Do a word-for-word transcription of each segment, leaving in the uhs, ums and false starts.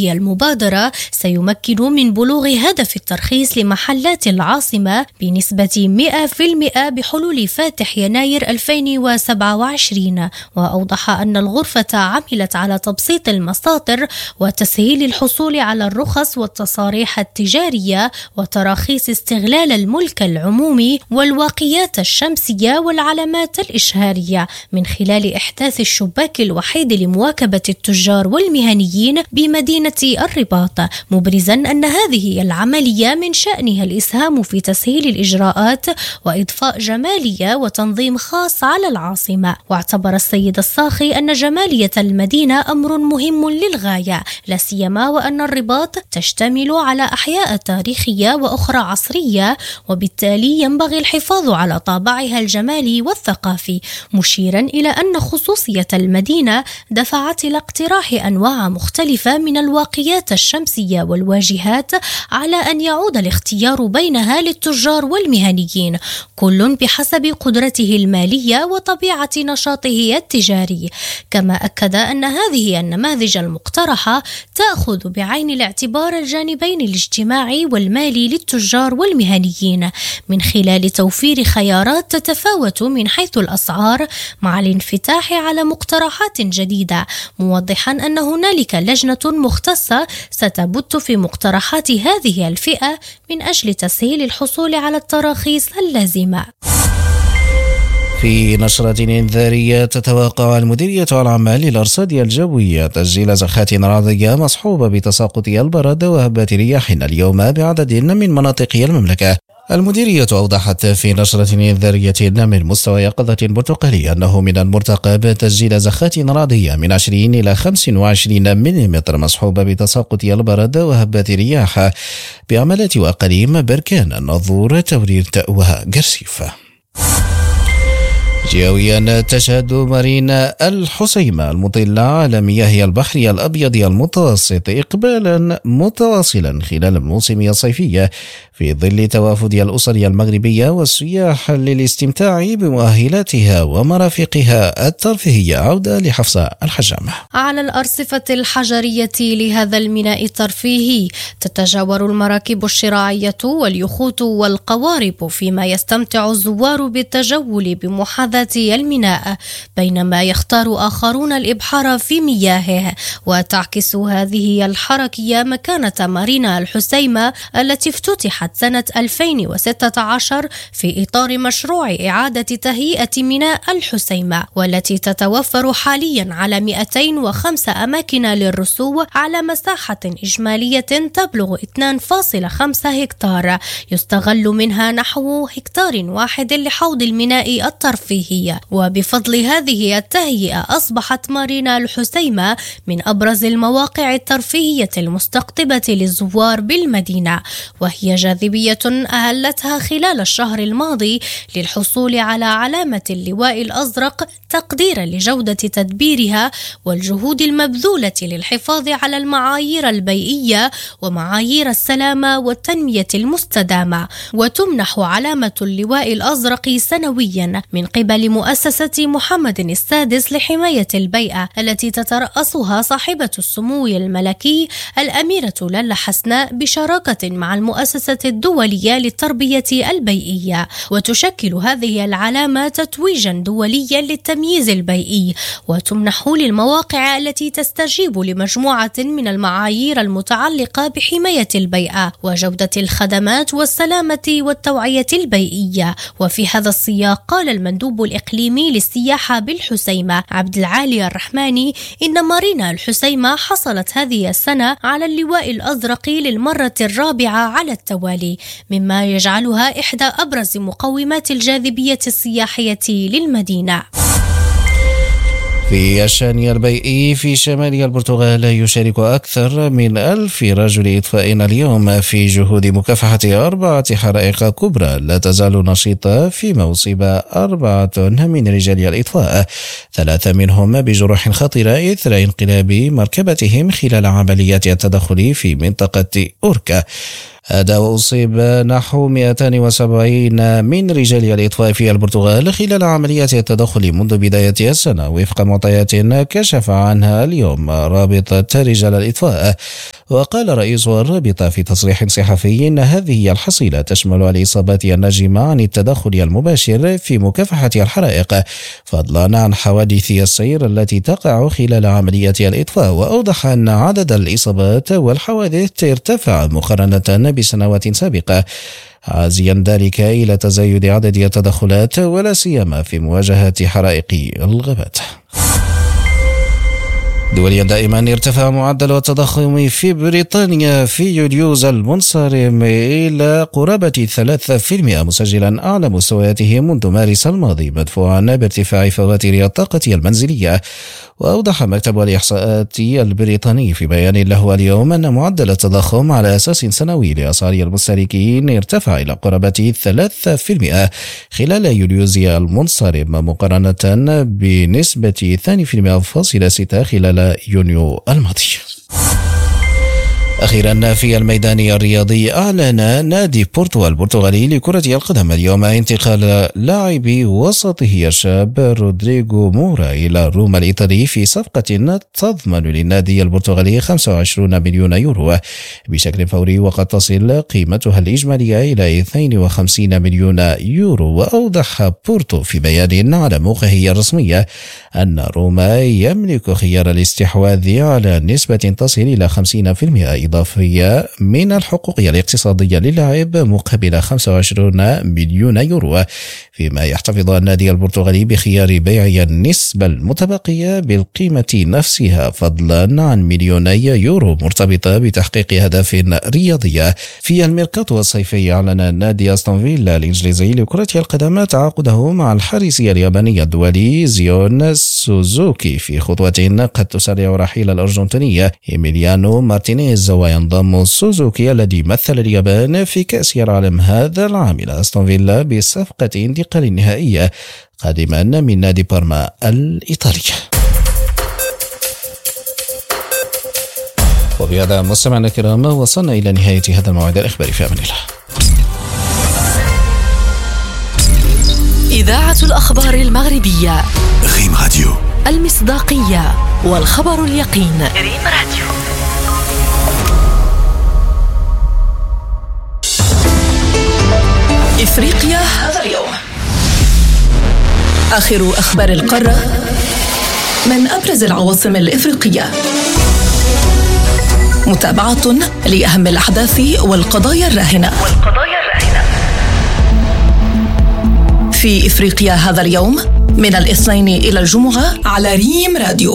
هذه المبادرة سيمكن من بلوغ هدف الترخيص لمحلات العاصمة بنسبة مئة بالمئة بحلول فاتح يناير ألفين وسبعة وعشرين. وأوضح أن الغرفة عملت على تبسيط المساطر وتسهيل الحصول على الرخص والتصاريح التجارية وتراخيص استغلال الملك العمومي والواقيات الشمسية والعلامات الإشهارية من خلال إحداث الشباك الوحيد لمواكبة التجار والمهنيين بمدينة الرباط، مبرزا أن هذه العملية من شأنها الإسهام في تسهيل الإجراءات وإضفاء جمالية وتنظيم خاص على العاصمة. واعتبر السيد الصاخي أن جمالية المدينة أمر مهم للغاية، لا سيما وأن الرباط تشتمل على أحياء تاريخية وأخرى عصرية، وبالتالي ينبغي الحفاظ على طابعها الجمالي والثقافي، مشيرا إلى أن خصوصية المدينة دفعت إلى اقتراح أنواع مختلفة من الواقيات الشمسية والواجهات على أن يعود الاختيار بينها للتجار والمهنيين، كل بحسب قدرته المالية وطبيعة نشاطه التجاري. كما أكد أن هذه النماذج المقترحة تأخذ بعين الاعتبار الجانبين الاجتماعي والمالي للتجار والمهنيين من خلال توفير خيارات تتفاوت من حيث الأسعار مع الانفتاح على مقترحات جديدة، موضحا أن هنالك لجنة مختصة ستبت في مقترحات هذه الفئة من أجل تسهيل الحصول على التراخيص اللازمة. في نشرة إنذارية تتوقع المديرية العامة للأرصاد الجوية تسجيل زخات رعدية مصحوبة بتساقط البرد وهبات رياح اليوم بعدد من مناطق المملكة. المديرية أوضحت في نشرة إنذارية من مستوى يقظة برتقالي أنه من المرتقب تسجيل زخات رعدية من عشرين إلى خمسة وعشرين ملم مصحوبة بتساقط البرد وهبات رياح بعملات وأقاليم بركان، الناظور، توريرت وقرسيف. جويا تشهد مارينا الحسيمة المطلة على مياه البحر الأبيض المتوسط إقبالا متواصلا خلال الموسم الصيفي في ظل توافد الأسر المغربية والسياح للاستمتاع بمؤهلاتها ومرافقها الترفيهية. عودة لحفصة الحجام. على الأرصفة الحجرية لهذا الميناء الترفيهي تتجاور المراكب الشراعية واليخوت والقوارب، فيما يستمتع الزوار بالتجول بمحاذاة الميناء، بينما يختار آخرون الإبحار في مياهه. وتعكس هذه الحركية مكانة مارينا الحسيمة التي افتتحت سنة ألفين وستة عشر في إطار مشروع إعادة تهيئة ميناء الحسيمة، والتي تتوفر حاليا على مئتين وخمسة أماكن للرسو على مساحة إجمالية تبلغ اثنين فاصلة خمسة هكتار، يستغل منها نحو هكتار واحد لحوض الميناء الترفيهي. وبفضل هذه التهيئة أصبحت مارينا الحسيمة من أبرز المواقع الترفيهية المستقطبة للزوار بالمدينة، وهي جاذبية أهلتها خلال الشهر الماضي للحصول على علامة اللواء الأزرق تقديرا لجودة تدبيرها والجهود المبذولة للحفاظ على المعايير البيئية ومعايير السلامة والتنمية المستدامة. وتمنح علامة اللواء الأزرق سنويا من قبل مؤسسة محمد السادس لحماية البيئة التي تترأسها صاحبة السمو الملكي الأميرة لالا حسناء بشراكة مع المؤسسة الدولية للتربية البيئية. وتشكل هذه العلامة تتويجا دوليا للتمييز البيئي، وتمنح للمواقع التي تستجيب لمجموعة من المعايير المتعلقة بحماية البيئة وجودة الخدمات والسلامة والتوعية البيئية. وفي هذا السياق قال المندوب الإقليمي للسياحة بالحسيمة عبد العالي الرحماني إن مارينا الحسيمة حصلت هذه السنة على اللواء الأزرق للمرة الرابعة على التوالي، مما يجعلها إحدى أبرز مقومات الجاذبية السياحية للمدينة. في الشأن البيئي في شمال البرتغال يشارك أكثر من ألف رجل إطفاء اليوم في جهود مكافحة أربعة حرائق كبرى لا تزال نشيطة، فيما أصيب أربعة من رجال الإطفاء، ثلاثة منهم بجروح خطيرة إثر انقلاب مركبتهم خلال عمليات التدخل في منطقة أوركا. هذا وأصيب نحو مئتين وسبعين من رجال الإطفاء في البرتغال خلال عمليات التدخل منذ بداية السنة وفق معطيات كشف عنها اليوم رابطة رجال الإطفاء. وقال رئيس الرابطة في تصريح صحفي إن هذه الحصيلة تشمل الإصابات الناجمة عن التدخل المباشر في مكافحة الحرائق فضلا عن حوادث السير التي تقع خلال عملية الإطفاء. وأوضح أن عدد الإصابات والحوادث ارتفع مقارنة بسنوات سابقة عازيا ذلك إلى تزايد عدد التدخلات ولا سيما في مواجهة حرائق الغابات. دوليا دائما ارتفع معدل التضخم في بريطانيا في يوليوز المنصرم إلى قرابة ثلاثة بالمئة مسجلا أعلى مستوياته منذ مارس الماضي مدفوعا بارتفاع فواتير الطاقة المنزلية. وأوضح مكتب الإحصاءات البريطاني في بيان له اليوم أن معدل التضخم على أساس سنوي لأسعار المستهلكين ارتفع إلى قرابة ثلاثة بالمئة خلال يوليوز المنصرم مقارنة بنسبة اثنين فاصلة ستة خلال يونيو الماضي. أخيرا في الميدان الرياضي أعلن نادي بورتو البرتغالي لكرة القدم اليوم انتقال لاعبي وسطه الشاب رودريغو مورا إلى روما الإيطالي في صفقة تضمن للنادي البرتغالي خمسة وعشرين مليون يورو بشكل فوري وقد تصل قيمتها الإجمالية إلى اثنين وخمسين مليون يورو. وأوضح بورتو في بيان على موقعه الرسمي أن روما يملك خيار الاستحواذ على نسبة تصل إلى خمسين بالمئة إضافية من الحقوق الاقتصادية للاعب مقابل خمسة وعشرين مليون يورو فيما يحتفظ النادي البرتغالي بخيار بيع النسبة المتبقية بالقيمة نفسها فضلا عن مليوني يورو مرتبطة بتحقيق هدف رياضية. في الميركاتو الصيفي أعلن نادي أستون فيلا الإنجليزي لكرة القدم تعاقده مع الحارس الياباني الدولي زيون سوزوكي في خطوة قد تسرع رحيل الأرجنتيني إيميليانو مارتينيز. وينضم سوزوكي الذي مثل اليابان في كأس العالم هذا العام إلى أستون فيلا بصفقة انتقال نهائية قادما من نادي بارما الإيطالي. وبهذا مستمعينا الكرام وصلنا إلى نهاية هذا الموعد الإخباري في أمان الله. إذاعة الأخبار المغربية ريم راديو، المصداقية والخبر اليقين. ريم راديو. إفريقيا هذا اليوم. آخر أخبار القارة من أبرز العواصم الإفريقية. متابعة لأهم الأحداث والقضايا الراهنة والقضايا الراهنة في إفريقيا هذا اليوم من الاثنين إلى الجمعة على ريم راديو.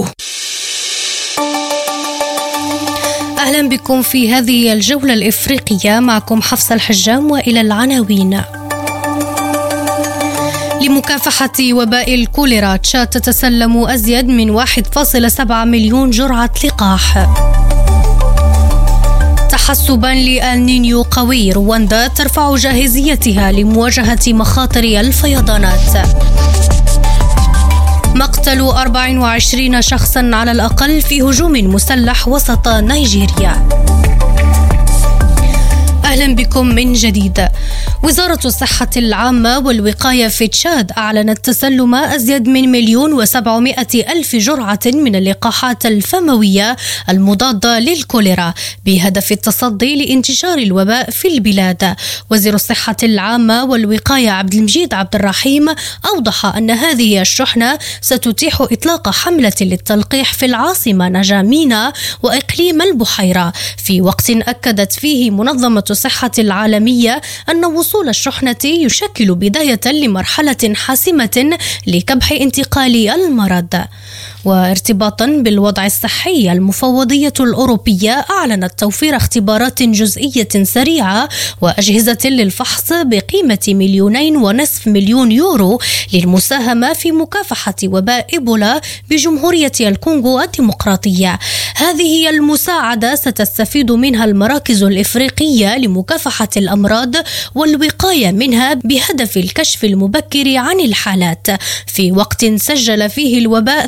أهلا بكم في هذه الجولة الإفريقية، معكم حفصة الحجام وإلى العناوين. لمكافحة وباء الكوليرا تشاد تتسلم أزيد من واحد فاصلة سبعة مليون جرعة لقاح. تحسبا لألنينيو قوي، رواندا ترفع جاهزيتها لمواجهة مخاطر الفيضانات. مقتل أربعة وعشرين شخصا على الأقل في هجوم مسلح وسط نيجيريا. أهلا بكم من جديد. وزارة الصحة العامة والوقاية في تشاد أعلنت تسلم أزيد من مليون وسبعمائة ألف جرعة من اللقاحات الفموية المضادة للكوليرا بهدف التصدي لانتشار الوباء في البلاد. وزير الصحة العامة والوقاية عبد المجيد عبد الرحيم أوضح أن هذه الشحنة ستتيح إطلاق حملة للتلقيح في العاصمة نجامينا وإقليم البحيرة، في وقت أكدت فيه منظمة الصحة العالمية أن وصول الشحنة يشكل بداية لمرحلة حاسمة لكبح انتقال المرض. وارتباطا بالوضع الصحي، المفوضية الأوروبية أعلنت توفير اختبارات جزئية سريعة وأجهزة للفحص بقيمة مليونين ونصف مليون يورو للمساهمة في مكافحة وباء إيبولا بجمهورية الكونغو الديمقراطية. هذه المساعدة ستستفيد منها المراكز الإفريقية لمكافحة الأمراض والوقاية منها بهدف الكشف المبكر عن الحالات، في وقت سجل فيه الوباء ثلاثة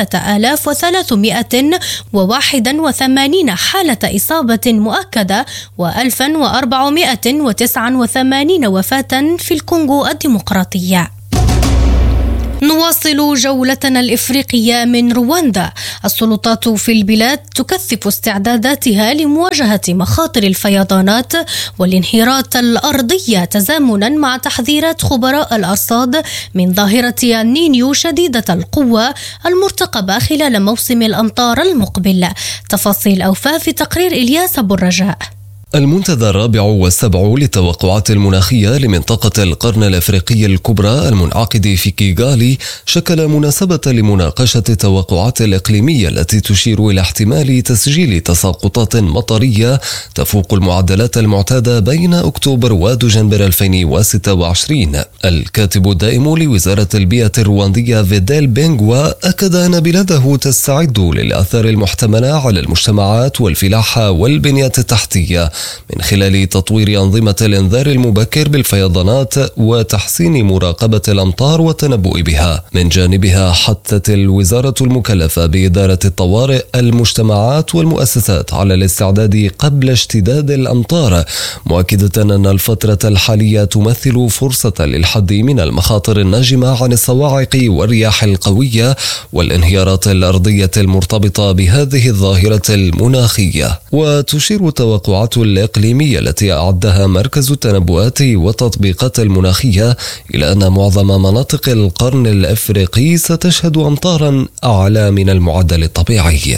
ستة آلاف وثلاثمائة وواحد وثمانين حالة إصابة مؤكدة وألف وأربعمائة وتسعة وثمانين وفاة في الكونغو الديمقراطية. نواصل جولتنا الإفريقية من رواندا. السلطات في البلاد تكثف استعداداتها لمواجهة مخاطر الفيضانات والانهيارات الأرضية تزامنا مع تحذيرات خبراء الأرصاد من ظاهرة النينيو شديدة القوة المرتقبة خلال موسم الأمطار المقبل. تفاصيل أوفى في تقرير إلياس أبو الرجاء. المنتدى الرابع والسبع للتوقعات المناخية لمنطقة القرن الأفريقي الكبرى المنعقد في كيغالي شكل مناسبة لمناقشة التوقعات الإقليمية التي تشير إلى احتمال تسجيل تساقطات مطرية تفوق المعدلات المعتادة بين أكتوبر ودجنبر ألفين وستة وعشرين. الكاتب الدائم لوزارة البيئة الرواندية فيديل بينغوا أكد أن بلاده تستعد للآثار المحتملة على المجتمعات والفلاحة والبنية التحتية من خلال تطوير أنظمة الإنذار المبكر بالفيضانات وتحسين مراقبة الأمطار والتنبؤ بها. من جانبها حثت الوزارة المكلفة بإدارة الطوارئ المجتمعات والمؤسسات على الاستعداد قبل اشتداد الأمطار، مؤكدة أن الفترة الحالية تمثل فرصة للحد من المخاطر الناجمة عن الصواعق والرياح القوية والانهيارات الأرضية المرتبطة بهذه الظاهرة المناخية. وتشير التوقعات الإقليمية التي أعدها مركز التنبؤات والتطبيقات المناخية إلى أن معظم مناطق القرن الأفريقي ستشهد أمطارا أعلى من المعدل الطبيعي.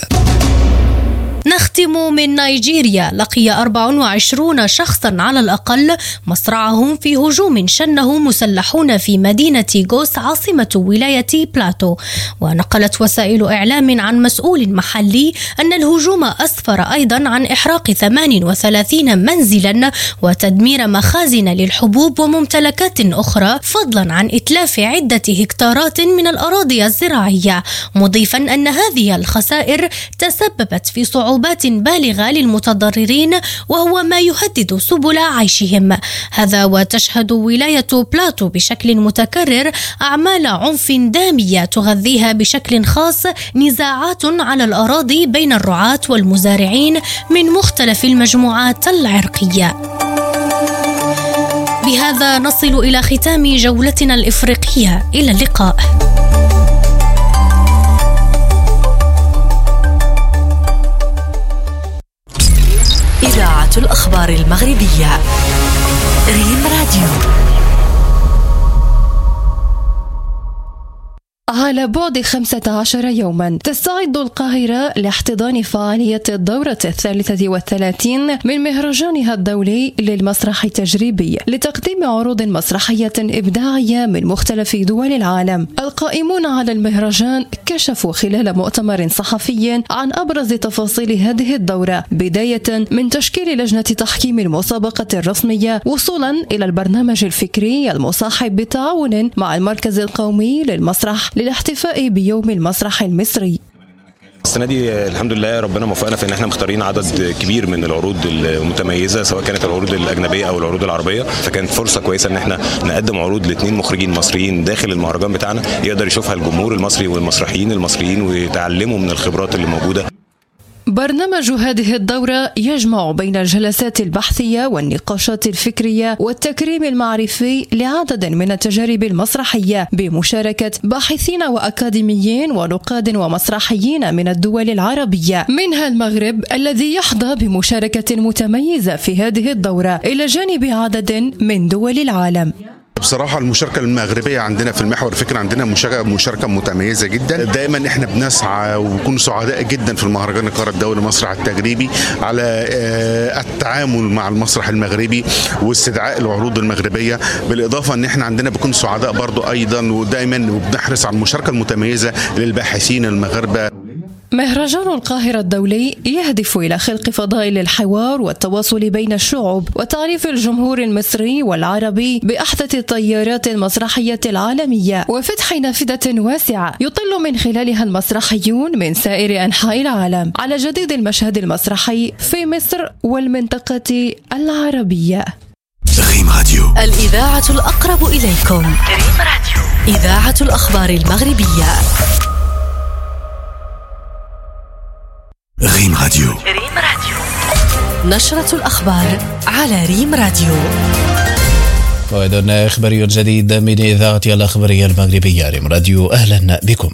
نختم من نيجيريا. لقي أربعة وعشرين شخصا على الأقل مصرعهم في هجوم شنه مسلحون في مدينة جوس عاصمة ولاية بلاتو. ونقلت وسائل إعلام عن مسؤول محلي أن الهجوم أسفر أيضا عن إحراق ثمان وثلاثين منزلا وتدمير مخازن للحبوب وممتلكات أخرى، فضلا عن إتلاف عدة هكتارات من الأراضي الزراعية، مضيفا أن هذه الخسائر تسببت في صعوبات بالغة للمتضررين وهو ما يهدد سبل عيشهم. هذا وتشهد ولاية بلاتو بشكل متكرر أعمال عنف دامية تغذيها بشكل خاص نزاعات على الأراضي بين الرعاة والمزارعين من مختلف المجموعات العرقية. بهذا نصل إلى ختام جولتنا الإفريقية. إلى اللقاء. إذاعة الأخبار المغربية ريم راديو. على بعد خمسة عشر يوما تستعد القاهرة لاحتضان فعالية الدورة الثالثة والثلاثين من مهرجانها الدولي للمسرح التجريبي لتقديم عروض مسرحية إبداعية من مختلف دول العالم. القائمون على المهرجان كشفوا خلال مؤتمر صحفي عن أبرز تفاصيل هذه الدورة، بداية من تشكيل لجنة تحكيم المسابقة الرسمية وصولا إلى البرنامج الفكري المصاحب بتعاون مع المركز القومي للمسرح للاحتفاء بيوم المسرح المصري. السنة دي الحمد لله ربنا موفقنا في ان احنا مختارين عدد كبير من العروض المتميزة، سواء كانت العروض الأجنبية أو العروض العربية، فكانت فرصة كويسة ان احنا نقدم عروض لاثنين مخرجين مصريين داخل المهرجان بتاعنا يقدر يشوفها الجمهور المصري والمسرحيين المصريين ويتعلموا من الخبرات اللي موجودة. برنامج هذه الدورة يجمع بين الجلسات البحثية والنقاشات الفكرية والتكريم المعرفي لعدد من التجارب المسرحية بمشاركة باحثين وأكاديميين ونقاد ومسرحيين من الدول العربية، منها المغرب الذي يحظى بمشاركة متميزة في هذه الدورة إلى جانب عدد من دول العالم. بصراحة المشاركة المغربية عندنا في المحور الفكري عندنا مشاركة مشاركة متميزة جدا. دائما احنا بنسعى ونكون سعداء جدا في المهرجان القارة الدولي المسرح التجريبي على التعامل مع المسرح المغربي واستدعاء العروض المغربية، بالإضافة ان احنا عندنا بنكون سعداء برضو أيضا ودائما وبنحرص على المشاركة المتميزة للباحثين المغاربة. مهرجان القاهرة الدولي يهدف إلى خلق فضاء للحوار والتواصل بين الشعوب وتعريف الجمهور المصري والعربي بأحدث التيارات المسرحية العالمية وفتح نافذة واسعة يطل من خلالها المسرحيون من سائر أنحاء العالم على جديد المشهد المسرحي في مصر والمنطقة العربية. ريم راديو، الإذاعة الأقرب إليكم. ريم راديو، إذاعة الأخبار المغربية. ريم راديو. ريم راديو. نشرة الأخبار على ريم راديو. موعدنا إخباري جديد من إذاعة الأخبارية المغربية ريم راديو. أهلا بكم.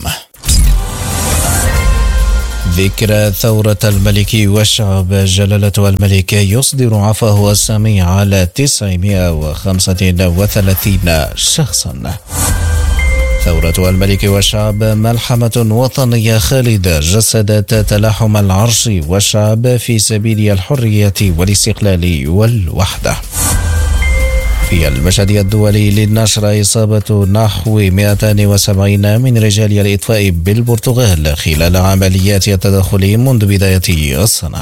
ذكرى ثورة الملك والشعب. جلالة الملك يصدر عفوه السامي على تسعمائة وخمسة وثلاثين شخصا. ثورة الملك والشعب ملحمة وطنية خالدة جسدت تلاحم العرش والشعب في سبيل الحرية والاستقلال والوحدة. في المشهد الدولي للنشر إصابة نحو مئتين وسبعين من رجال الإطفاء بالبرتغال خلال عمليات التدخل منذ بداية السنة.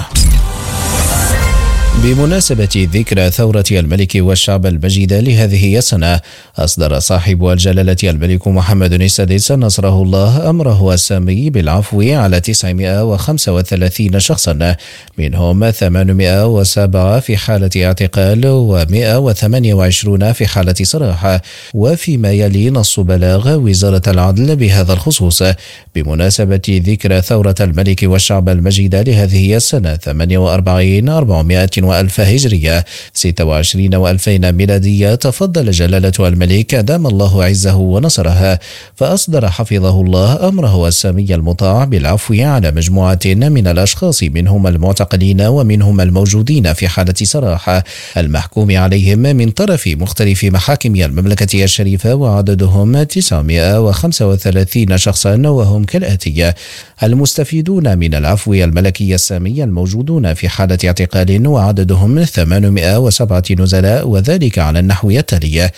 بمناسبة ذكرى ثورة الملك والشعب المجيدة لهذه السنة، أصدر صاحب الجلالة الملك محمد السادس نصره الله أمره السامي بالعفو على تسعمائة وخمسة وثلاثين شخصا، منهم ثمانمائة وسبعة في حالة اعتقال ومائة وثمانية وعشرين في حالة سراح. وفيما يلي نص بلاغ وزارة العدل بهذا الخصوص بمناسبة ذكرى ثورة الملك والشعب المجيدة لهذه السنة ثمانية وأربعين أربعمائة وألف هجرية ستة وعشرين وألفين ميلادية. تفضل جلالة الملك دام الله عزه ونصرها، فأصدر حفظه الله أمره السامي المطاع بالعفو على مجموعة من الأشخاص منهم المعتقلين ومنهم الموجودين في حالة سراح المحكوم عليهم من طرف مختلف محاكم المملكة الشريفة، وعددهم تسعمائة وخمسة وثلاثين شخصا، وهم كالآتي: المستفيدون من العفو الملكي السامي الموجودون في حالة اعتقال وعددهم ثمانمائة وسبعة نزلاء، وذلك على النحو التالي: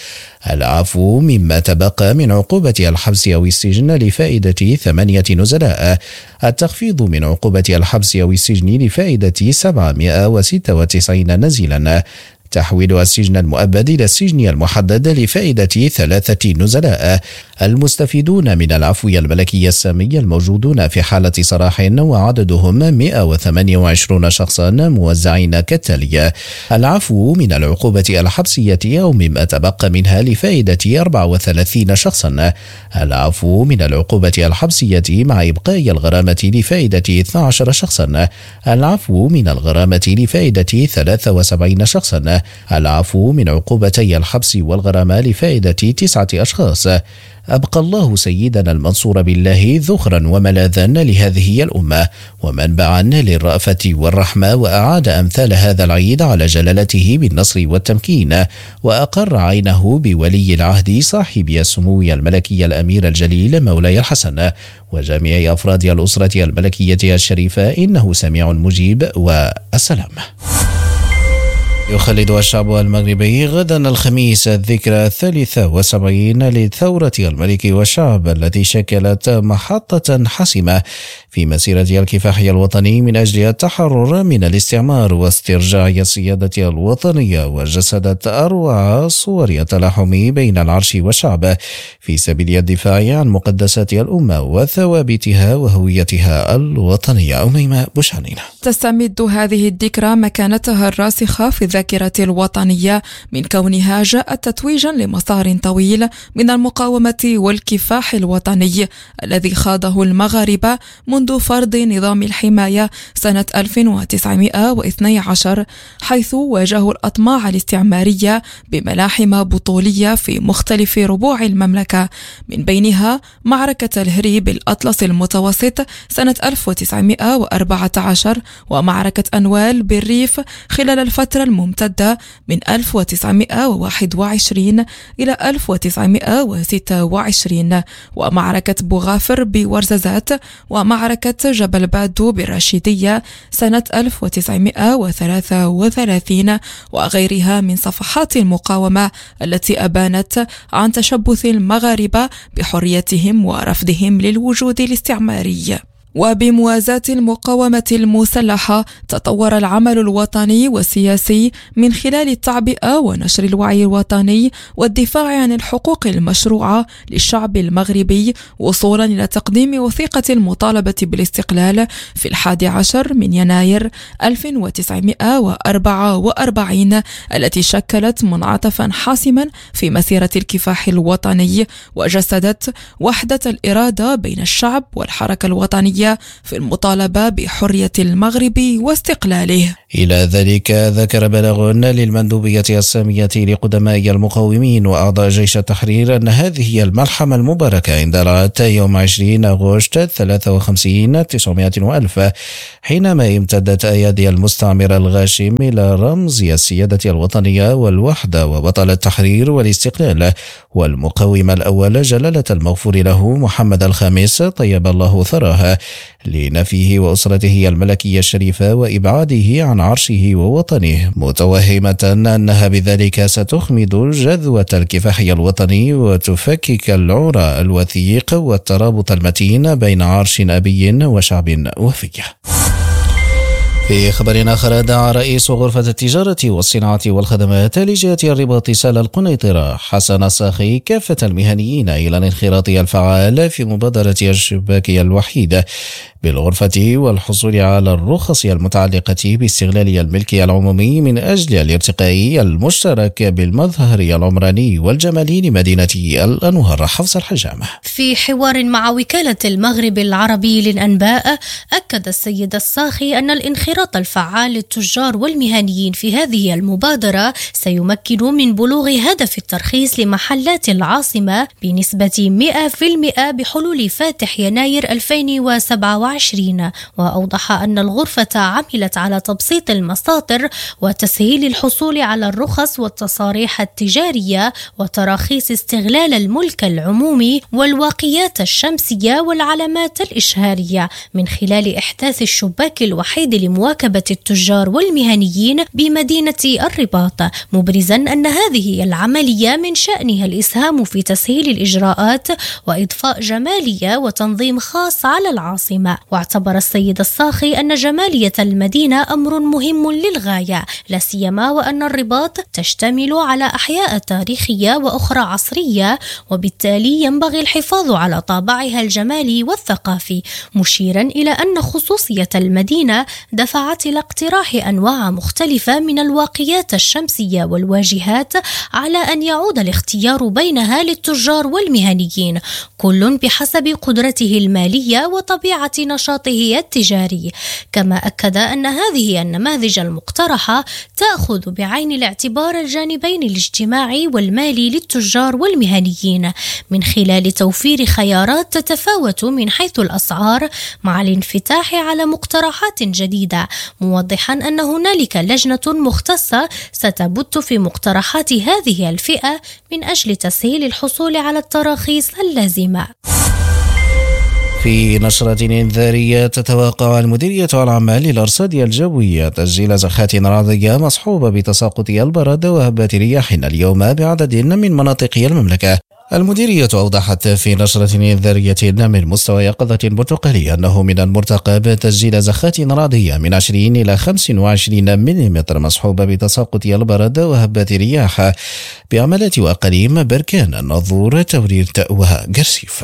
العفو مما تبقى من عقوبة الحبس أو السجن لفائدة ثمانية نزلاء، التخفيض من عقوبة الحبس أو السجن لفائدة سبعمائة وستة وتسعين نزيلا، تحويل السجن المؤبد إلى السجن المحدد لفائدة ثلاثة نزلاء. المستفيدون من العفو الملكي السامي الموجودون في حالة سراح وعددهم مائة وثمانية وعشرين شخصا موزعين كالتالي: العفو من العقوبة الحبسية أو مما تبقى منها لفائدة أربعة وثلاثين شخصا، العفو من العقوبة الحبسية مع إبقاء الغرامة لفائدة اثني عشر شخصا، العفو من الغرامة لفائدة ثلاثة وسبعين شخصا، العفو من عقوبتي الحبس والغرامة لفائدة تسعة أشخاص. أبقى الله سيدنا المنصور بالله ذخرا وملاذا لهذه الأمة ومنبعا للرأفة والرحمة، وأعاد أمثال هذا العيد على جلالته بالنصر والتمكين، وأقر عينه بولي العهد صاحب السمو الملكي الأمير الجليل مولاي الحسن وجميع أفراد الأسرة الملكية الشريفة، إنه سميع مجيب، والسلام. يخلد الشعب المغربي غدا الخميس الذكرى الثالثة والسبعين لثورة الملك والشعب التي شكلت محطة حاسمة في مسيرة الكفاح الوطني من أجل التحرر من الاستعمار واسترجاع السيادة الوطنية، وجسدت أروع صور التلاحم بين العرش والشعب في سبيل الدفاع عن مقدسات الأمة وثوابتها وهويتها الوطنية. أميمة بوشانين. تستمد هذه الذكرى مكانتها الراسخة في الذاكرة الوطنية من كونها جاءت تتويجا لمسار طويل من المقاومة والكفاح الوطني الذي خاضه المغاربة منذ فرض نظام الحماية سنة ألف وتسعمائة واثني عشر، حيث واجهوا الأطماع الاستعمارية بملاحم بطولية في مختلف ربوع المملكة، من بينها معركة الهري بالأطلس المتوسط سنة ألف وتسعمائة وأربعة عشر، ومعركة أنوال بالريف خلال الفترة الممتدة من ألف وتسعمائة وواحد وعشرين إلى ألف وتسعمائة وستة وعشرين، ومعركة بوغافر بورزازات، ومعركة جبل بادو بالرشيدية سنة ألف وتسعمائة وثلاثة وثلاثين، وغيرها من صفحات المقاومة التي أبانت عن تشبث المغاربة بحريتهم ورفضهم للوجود الاستعماري. وبموازاة المقاومة المسلحة تطور العمل الوطني والسياسي من خلال التعبئة ونشر الوعي الوطني والدفاع عن الحقوق المشروعة للشعب المغربي، وصولا إلى تقديم وثيقة المطالبة بالاستقلال في الحادي عشر من يناير ألف وتسعمائة وأربعة وأربعين، التي شكلت منعطفا حاسما في مسيرة الكفاح الوطني، وجسدت وحدة الإرادة بين الشعب والحركة الوطنية الوطنية في المطالبة بحرية المغرب واستقلاله. إلى ذلك ذكر بلاغ للمندوبية السامية لقدماء المقاومين وأعضاء جيش التحرير أن هذه هي الملحمة المباركة اندلعت يوم عشرين أغسطس ثلاثة وخمسين تسعمائة وألف، حينما امتدت أيادي المستعمر الغاشم إلى رمز السيادة الوطنية والوحدة وبطل التحرير والاستقلال والمقاوم الأول جلالة المغفور له محمد الخامس طيب الله ثراه، لنفيه وأسرته الملكية الشريفة وإبعاده عن عرشه ووطنه، متوهمة أنها بذلك ستخمد جذوة الكفاح الوطني وتفكك العرى الوثيق والترابط المتين بين عرش أبي وشعب وفي. في خبر آخر، دعا رئيس غرفة التجارة والصناعة والخدمات لجهة الرباط سال القنيطرة حسن الساخي كافة المهنيين إلى الانخراط الفعال في مبادرة الشباك الوحيد بالغرفة والحصول على الرخص المتعلقة باستغلال الملك العمومي من أجل الارتقاء المشترك بالمظهر العمراني والجمالي لمدينة الأنوار. حفص الحجام. في حوار مع وكالة المغرب العربي للأنباء، أكد السيد الساخي أن الانخراط الفعال للتجار والمهنيين في هذه المبادرة سيمكن من بلوغ هدف الترخيص لمحلات العاصمة بنسبة مئة بالمئة بحلول فاتح يناير ألفين وسبعة وعشرين. وأوضح أن الغرفة عملت على تبسيط المساطر وتسهيل الحصول على الرخص والتصاريح التجارية وتراخيص استغلال الملك العمومي والواقيات الشمسية والعلامات الإشهارية من خلال إحداث الشباك الوحيد لمواكبة التجار والمهنيين بمدينة الرباط، مبرزا أن هذه العملية من شأنها الإسهام في تسهيل الإجراءات وإضفاء جمالية وتنظيم خاص على العاصمة. واعتبر السيد الساخي أن جمالية المدينة أمر مهم للغاية، لا سيما وأن الرباط تشتمل على أحياء تاريخية وأخرى عصرية، وبالتالي ينبغي الحفاظ على طابعها الجمالي والثقافي، مشيرا إلى أن خصوصية المدينة دفعت إلى اقتراح أنواع مختلفة من الواقيات الشمسية والواجهات على أن يعود الاختيار بينها للتجار والمهنيين، كل بحسب قدرته المالية وطبيعة نشاطه التجاري. كما أكد أن هذه النماذج المقترحة تأخذ بعين الاعتبار الجانبين الاجتماعي والمالي للتجار والمهنيين من خلال توفير خيارات تتفاوت من حيث الأسعار مع الانفتاح على مقترحات جديدة، موضحا أن هنالك لجنة مختصة ستبت في مقترحات هذه الفئة من أجل تسهيل الحصول على التراخيص اللازمة. في نشرة إنذارية، تتوقع المديرية العامة للأرصاد الجوية تسجيل زخات رعدية مصحوبة بتساقط البرد وهبات رياح اليوم بعدد من مناطق المملكة. المديرية أوضحت في نشرة إنذارية من مستوى يقظة برتقالي أنه من المرتقب تسجيل زخات رعدية من عشرين إلى خمسة وعشرين ملم مصحوبة بتساقط البرد وهبات رياح بعملات وأقاليم بركان، الناظور، تورير، وقرسيف.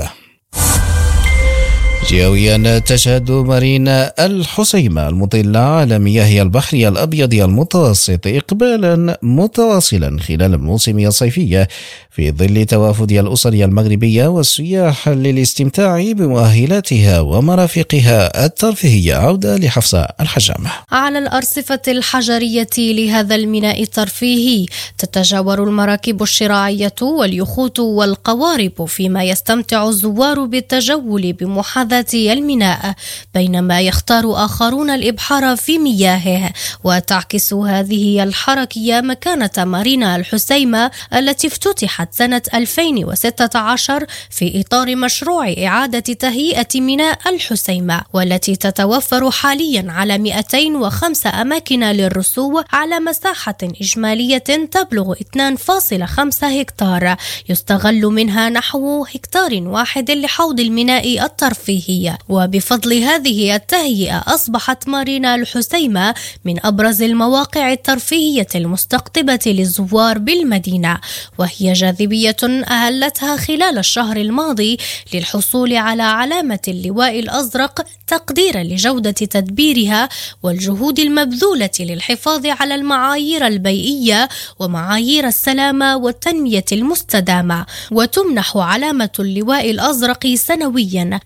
جويا، تشهد مارينا الحسيمة المطلة على مياه البحر الأبيض المتوسط إقبالا متواصلا خلال الموسم الصيفي في ظل توافد الأسر المغربية والسياح للاستمتاع بمؤهلاتها ومرافقها الترفيهية. عودة لحفصة الحجام. على الأرصفة الحجرية لهذا الميناء الترفيهي تتجاور المراكب الشراعية واليخوت والقوارب، فيما يستمتع الزوار بالتجول بمحاذاة الميناء، بينما يختار آخرون الإبحار في مياهه. وتعكس هذه الحركية مكانة مارينا الحسيمة التي افتتحت سنة ألفين وستة عشر في إطار مشروع إعادة تهيئة ميناء الحسيمة، والتي تتوفر حاليا على مئتين وخمسة أماكن للرسو على مساحة إجمالية تبلغ اثنين فاصلة خمسة هكتار، يستغل منها نحو هكتار واحد لحوض الميناء الترفيهي. وبفضل هذه التهيئة أصبحت مارينا الحسيمة من أبرز المواقع الترفيهية المستقطبة للزوار بالمدينة، وهي جاذبية أهلتها خلال الشهر الماضي للحصول على علامة اللواء الأزرق تقديرا لجودة تدبيرها والجهود المبذولة للحفاظ على المعايير البيئية ومعايير السلامة والتنمية المستدامة. وتمنح علامة اللواء الأزرق سنويا من قبل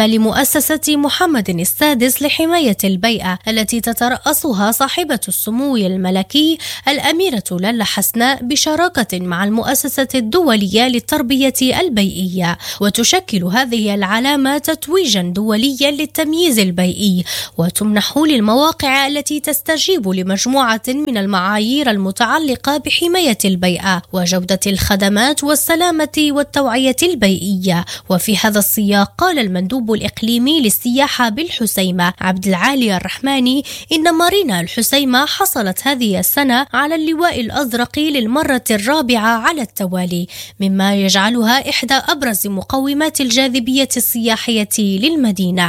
استكمال مؤسسة محمد السادس لحماية البيئة التي تترأسها صاحبة السمو الملكي الأميرة لالا حسناء بشراكة مع المؤسسة الدولية للتربية البيئية. وتشكل هذه العلامة تتويجا دوليا للتمييز البيئي، وتمنح للمواقع التي تستجيب لمجموعة من المعايير المتعلقة بحماية البيئة وجودة الخدمات والسلامة والتوعية البيئية. وفي هذا السياق قال المندوب الإقليمي للسياحة بالحسيمة عبد العالي الرحماني إن مارينا الحسيمة حصلت هذه السنة على اللواء الأزرق للمرة الرابعة على التوالي، مما يجعلها إحدى أبرز مقومات الجاذبية السياحية للمدينة.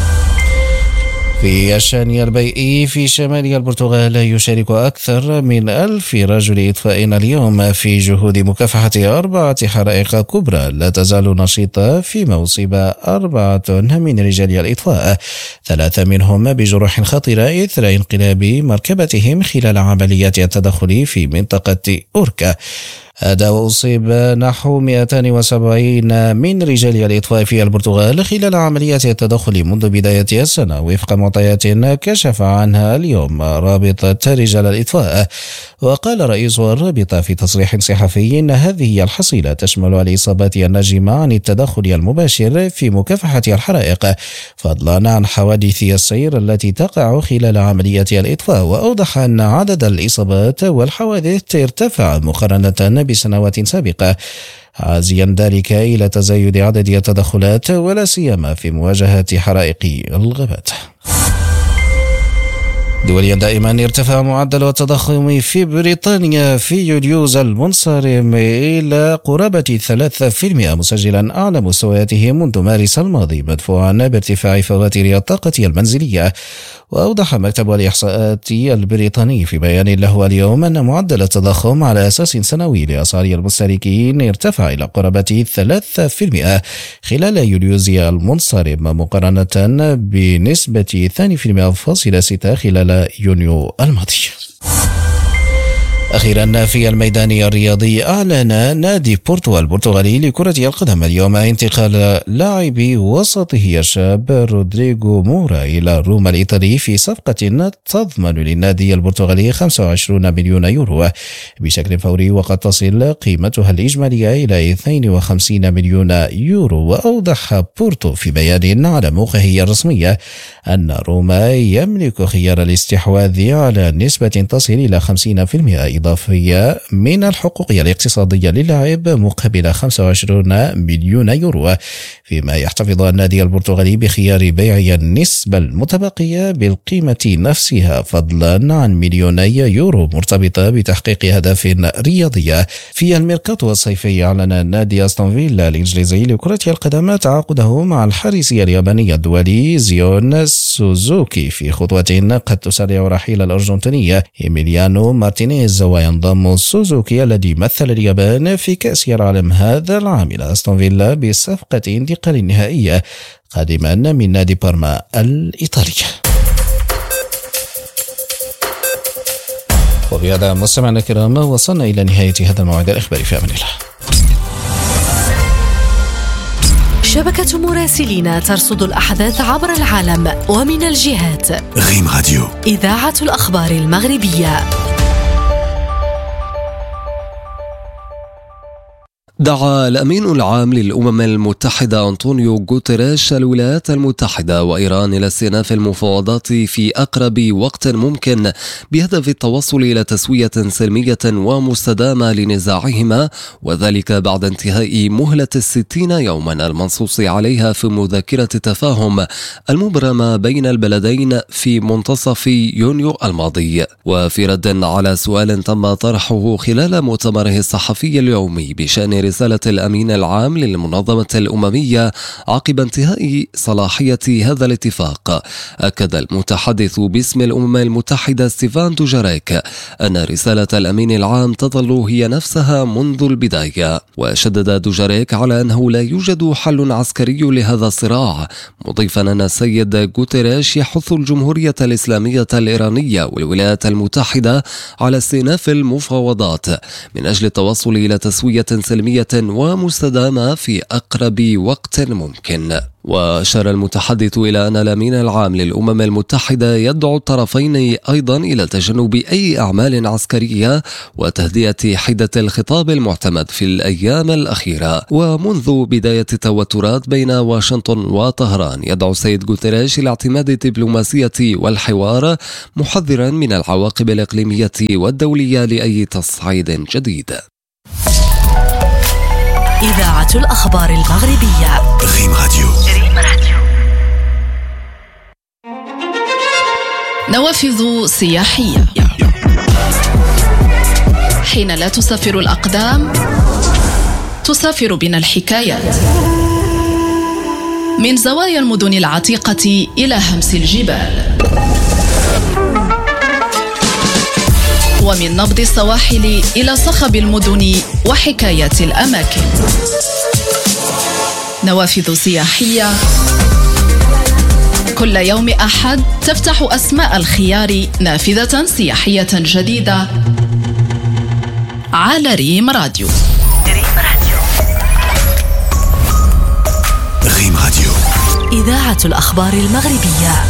في الشأن البيئي في شمال البرتغال يشارك أكثر من ألف رجل إطفاء اليوم في جهود مكافحة أربعة حرائق كبرى لا تزال نشيطة، فيما أصيب أربعة من رجال الإطفاء، ثلاثة منهم بجروح خطيرة إثر انقلاب مركبتهم خلال عمليات التدخل في منطقة أوركا. هذا وأصيب نحو مئتين وسبعين من رجال الإطفاء في البرتغال خلال عمليات التدخل منذ بداية السنة، وفق معطيات كشف عنها اليوم رابطة رجال الإطفاء. وقال رئيس الرابطة في تصريح صحفي إن هذه الحصيلة تشمل الإصابات الناجمة عن التدخل المباشر في مكافحة الحرائق، فضلا عن حوادث السير التي تقع خلال عمليات الإطفاء. وأوضح أن عدد الإصابات والحوادث ارتفع مقارنة بسنوات سابقة، عازيا ذلك إلى تزايد عدد التدخلات ولا سيما في مواجهة حرائق الغابات. دوليا دائما ارتفع معدل التضخم في بريطانيا في يوليوز المنصرم إلى قرابة ثلاثة بالمئة، مسجلا أعلى مستوياته منذ مارس الماضي، مدفوعا بارتفاع فواتير الطاقة المنزلية. وأوضح مكتب الإحصاءات البريطاني في بيان له اليوم أن معدل التضخم على أساس سنوي لأسعار المستهلكين ارتفع إلى قرابة ثلاثة بالمئة خلال يوليوز المنصرم، مقارنة بنسبة اثنين فاصلة ستة خلال يونيو الماضي. أخيرا في الميدان الرياضي، أعلن نادي بورتو البرتغالي لكرة القدم اليوم انتقال لاعبي وسطه الشاب رودريغو مورا إلى روما الإيطالي في صفقة تضمن للنادي البرتغالي خمسة وعشرين مليون يورو بشكل فوري، وقد تصل قيمتها الإجمالية إلى اثنين وخمسين مليون يورو. وأوضح بورتو في بيان على موقعه الرسمي أن روما يملك خيار الاستحواذ على نسبة تصل إلى خمسين بالمئة إضافية من الحقوق الاقتصادية للاعب مقابل خمسة وعشرين مليون يورو، فيما يحتفظ النادي البرتغالي بخيار بيع النسبة المتبقية بالقيمة نفسها، فضلا عن مليوني يورو مرتبطة بتحقيق أهداف رياضية. في الميركاتو الصيفي، أعلن نادي أستون فيلا الإنجليزي لكرة القدم تعاقده مع الحارس الياباني الدولي زيون سوزوكي في خطوة قد تسرع رحيل الأرجنتيني إيميليانو مارتينيز. وينضم سوزوكي الذي مثل اليابان في كأس العالم هذا العام إلى أستون فيلا بصفقة انتقال نهائية قادما من نادي بارما الإيطالي. وبهذا مستمعينا الكرام وصلنا إلى نهاية هذا الموعد الإخباري، في أمان الله. شبكة مراسلين ترصد الأحداث عبر العالم ومن الجهات. غيم راديو، إذاعة الأخبار المغربية. دعا الأمين العام للأمم المتحدة أنطونيو غوتيريش الولايات المتحدة وإيران إلى استئناف المفاوضات في أقرب وقت ممكن بهدف التوصل إلى تسوية سلمية ومستدامة لنزاعهما، وذلك بعد انتهاء مهلة الستين يوما المنصوص عليها في مذكرة التفاهم المبرمة بين البلدين في منتصف يونيو الماضي. وفي رد على سؤال تم طرحه خلال مؤتمره الصحفي اليومي بشأن رسالة الأمين العام للمنظمة الأممية عقب انتهاء صلاحية هذا الاتفاق، أكد المتحدث باسم الأمم المتحدة ستيفان دوجاريك أن رسالة الأمين العام تظل هي نفسها منذ البداية. وشدد دوجاريك على أنه لا يوجد حل عسكري لهذا الصراع، مضيفا أن السيد غوتيريش يحث الجمهورية الإسلامية الإيرانية والولايات المتحدة على استئناف المفاوضات من أجل التوصل إلى تسوية سلمية وطنية ومستدامة في أقرب وقت ممكن. وأشار المتحدث إلى أن الأمين العام للأمم المتحدة يدعو الطرفين أيضا إلى تجنب أي أعمال عسكرية وتهدئة حدة الخطاب المعتمد في الأيام الأخيرة. ومنذ بداية التوترات بين واشنطن وطهران يدعو السيد غوتيريش إلى اعتماد الدبلوماسية والحوار، محذرا من العواقب الإقليمية والدولية لأي تصعيد جديد. إذاعة الأخبار المغربية ريم راديو. ريم راديو. نوافذ سياحية. حين لا تسافر الأقدام تسافر بنا الحكايات، من زوايا المدن العتيقة إلى همس الجبال، ومن نبض السواحل إلى صخب المدن وحكايات الأماكن. نوافذ سياحية كل يوم أحد تفتح أسماء الخيار نافذة سياحية جديدة على ريم راديو. ريم راديو. ريم راديو. إذاعة الأخبار المغربية.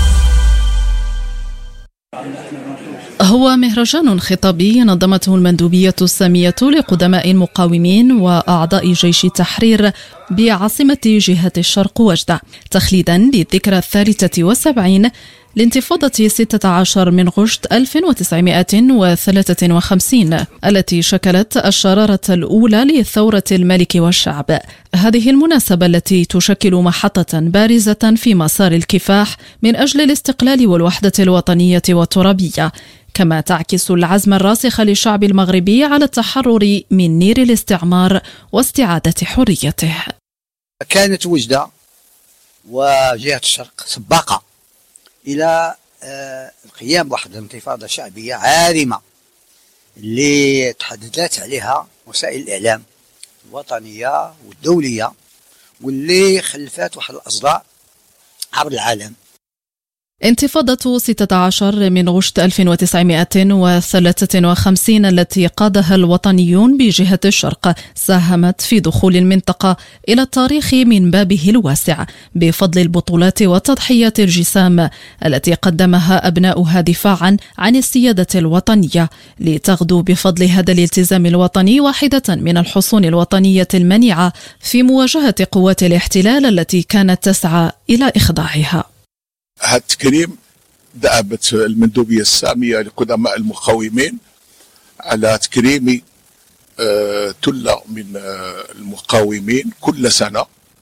هو مهرجان خطابي نظمته المندوبية السامية لقدماء المقاومين وأعضاء جيش التحرير بعاصمة جهة الشرق وجدة، تخليدا للذكرى الثالثة والسبعين لانتفاضة ستة عشر من غشت ألف وتسعمائة وثلاثة وخمسين التي شكلت الشرارة الأولى لثورة الملك والشعب. هذه المناسبة التي تشكل محطة بارزة في مسار الكفاح من أجل الاستقلال والوحدة الوطنية والترابية، كما تعكس العزم الراسخ للشعب المغربي على التحرر من نير الاستعمار واستعادة حريته. كانت وجدة وجهة الشرق سباقة إلى القيام بواحد الانتفاضة شعبية عارمة اللي تحدثت عليها وسائل الإعلام الوطنية والدولية، واللي خلفت واحد الأصداء عبر العالم. انتفاضة ستة عشر من غشت ألف وتسعمائة وثلاثة وخمسين التي قادها الوطنيون بجهة الشرق ساهمت في دخول المنطقة إلى التاريخ من بابه الواسع بفضل البطولات والتضحيات الجسام التي قدمها أبناؤها دفاعا عن السيادة الوطنية، لتغدو بفضل هذا الالتزام الوطني واحدة من الحصون الوطنية المنيعة في مواجهة قوات الاحتلال التي كانت تسعى إلى إخضاعها. هذا التكريم دأبت المندوبية السامية لقدماء المقاومين على تكريم ثلة من المقاومين كل سنة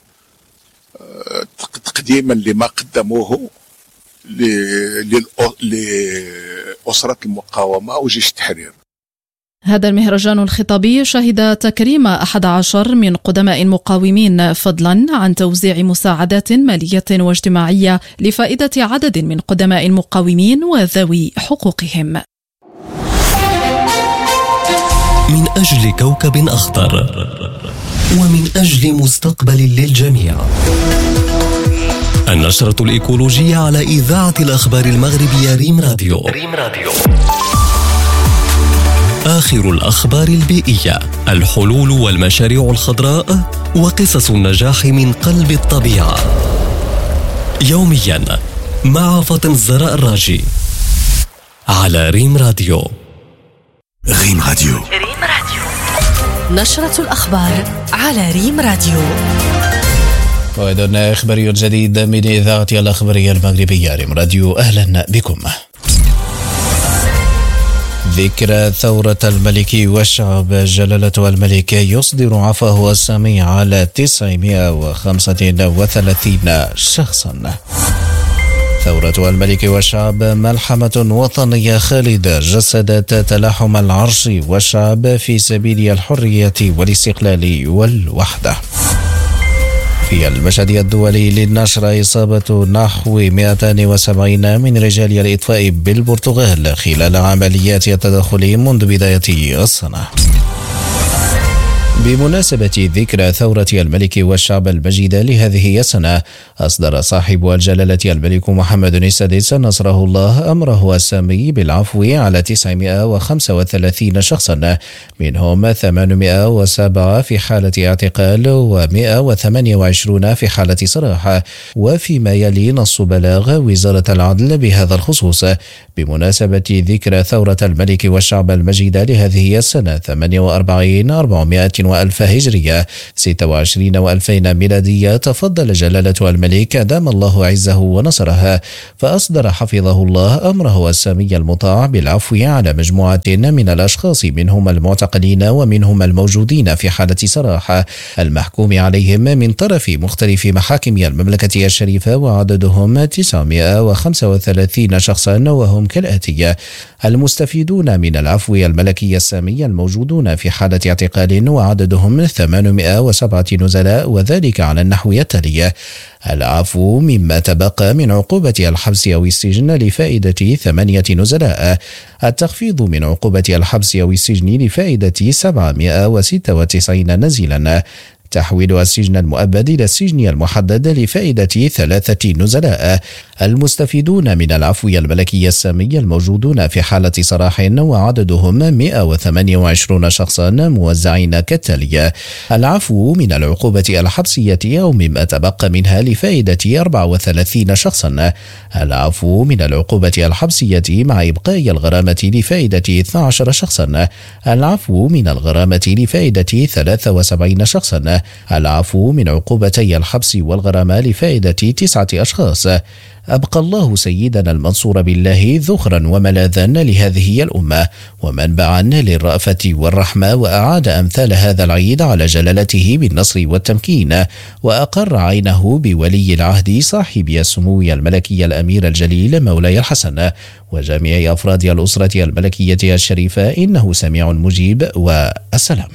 تقديما لما قدموه لأسرة المقاومة وجيش التحرير. هذا المهرجان الخطابي شهد تكريم أحد عشر من قدماء المقاومين، فضلا عن توزيع مساعدات مالية واجتماعية لفائدة عدد من قدماء المقاومين وذوي حقوقهم. من أجل كوكب أخضر ومن أجل مستقبل للجميع. النشرة الإيكولوجية على إذاعة الأخبار المغربية ريم راديو. ريم راديو. آخر الأخبار البيئية، الحلول والمشاريع الخضراء وقصص النجاح من قلب الطبيعة، يوميا مع فاطم الزراء الراجي على ريم راديو. ريم راديو. ريم راديو. نشرة الأخبار على ريم راديو. وإذن إخباري جديد من إذاعة الأخبارية المغربية ريم راديو، أهلا بكم. ذكرى ثورة الملك والشعب، جلالة الملك يصدر عفوه السامي على تسعمائة وخمسة وثلاثين شخصا. ثورة الملك والشعب ملحمة وطنية خالدة جسدت تلاحم العرش والشعب في سبيل الحرية والاستقلال والوحدة. في المشهد الدولي للنشر إصابة نحو مئتين وسبعين من رجال الإطفاء بالبرتغال خلال عمليات التدخل منذ بداية السنة. بمناسبة ذكرى ثورة الملك والشعب المجيد لهذه السنة، أصدر صاحب الجلالة الملك محمد السادس نصره الله أمره السامي بالعفو على تسعمائة وخمسة وثلاثين شخصا، منهم ثمانمائة وسبعة في حالة اعتقال ومائة وثمانية وعشرين في حالة سراح. وفيما يلي نص بلاغ وزارة العدل بهذا الخصوص بمناسبة ذكرى ثورة الملك والشعب المجيد لهذه السنة ثمانية وأربعين أربعمائة وألف هجرية ستة وعشرين وألفين ميلادية، تفضل جلالة الملك دام الله عزه ونصره، فأصدر حفظه الله أمره السامي المطاع بالعفو على مجموعة من الأشخاص، منهم المعتقلين ومنهم الموجودين في حالة سراح المحكوم عليهم من طرف مختلف محاكم المملكة الشريفة، وعددهم تسعمائة وخمسة وثلاثين شخصا، وهم كالآتي: المستفيدون من العفو الملكي السامي الموجودون في حالة اعتقال وعددهم ثمانمائة وسبعة نزلاء، وذلك على النحو التالي: العفو مما تبقى من عقوبة الحبس أو السجن لفائدة ثمانية نزلاء، التخفيض من عقوبة الحبس أو السجن لفائدة سبعمائة وستة وتسعين نزيلا، تحويل السجن المؤبد إلى السجن المحدد لفائدة ثلاثة نزلاء، المستفيدون من العفو الملكي السامي الموجودون في حالة سراح وعددهم مائة وثمانية وعشرين شخصا موزعين كالتالي: العفو من العقوبة الحبسية أو مما تبقى منها لفائدة أربعة وثلاثين شخصا، العفو من العقوبة الحبسية مع إبقاء الغرامة لفائدة اثني عشر شخصا، العفو من الغرامة لفائدة ثلاثة وسبعين شخصا، العفو من عقوبتي الحبس والغرامة لفائدة تسعة أشخاص. أبقى الله سيدنا المنصور بالله ذخرا وملاذا لهذه الأمة ومنبعا للرأفة والرحمة، وأعاد أمثال هذا العيد على جلالته بالنصر والتمكين، وأقر عينه بولي العهد صاحب السمو الملكي الأمير الجليل مولاي الحسن وجميع أفراد الأسرة الملكية الشريفة، إنه سميع مجيب، والسلام.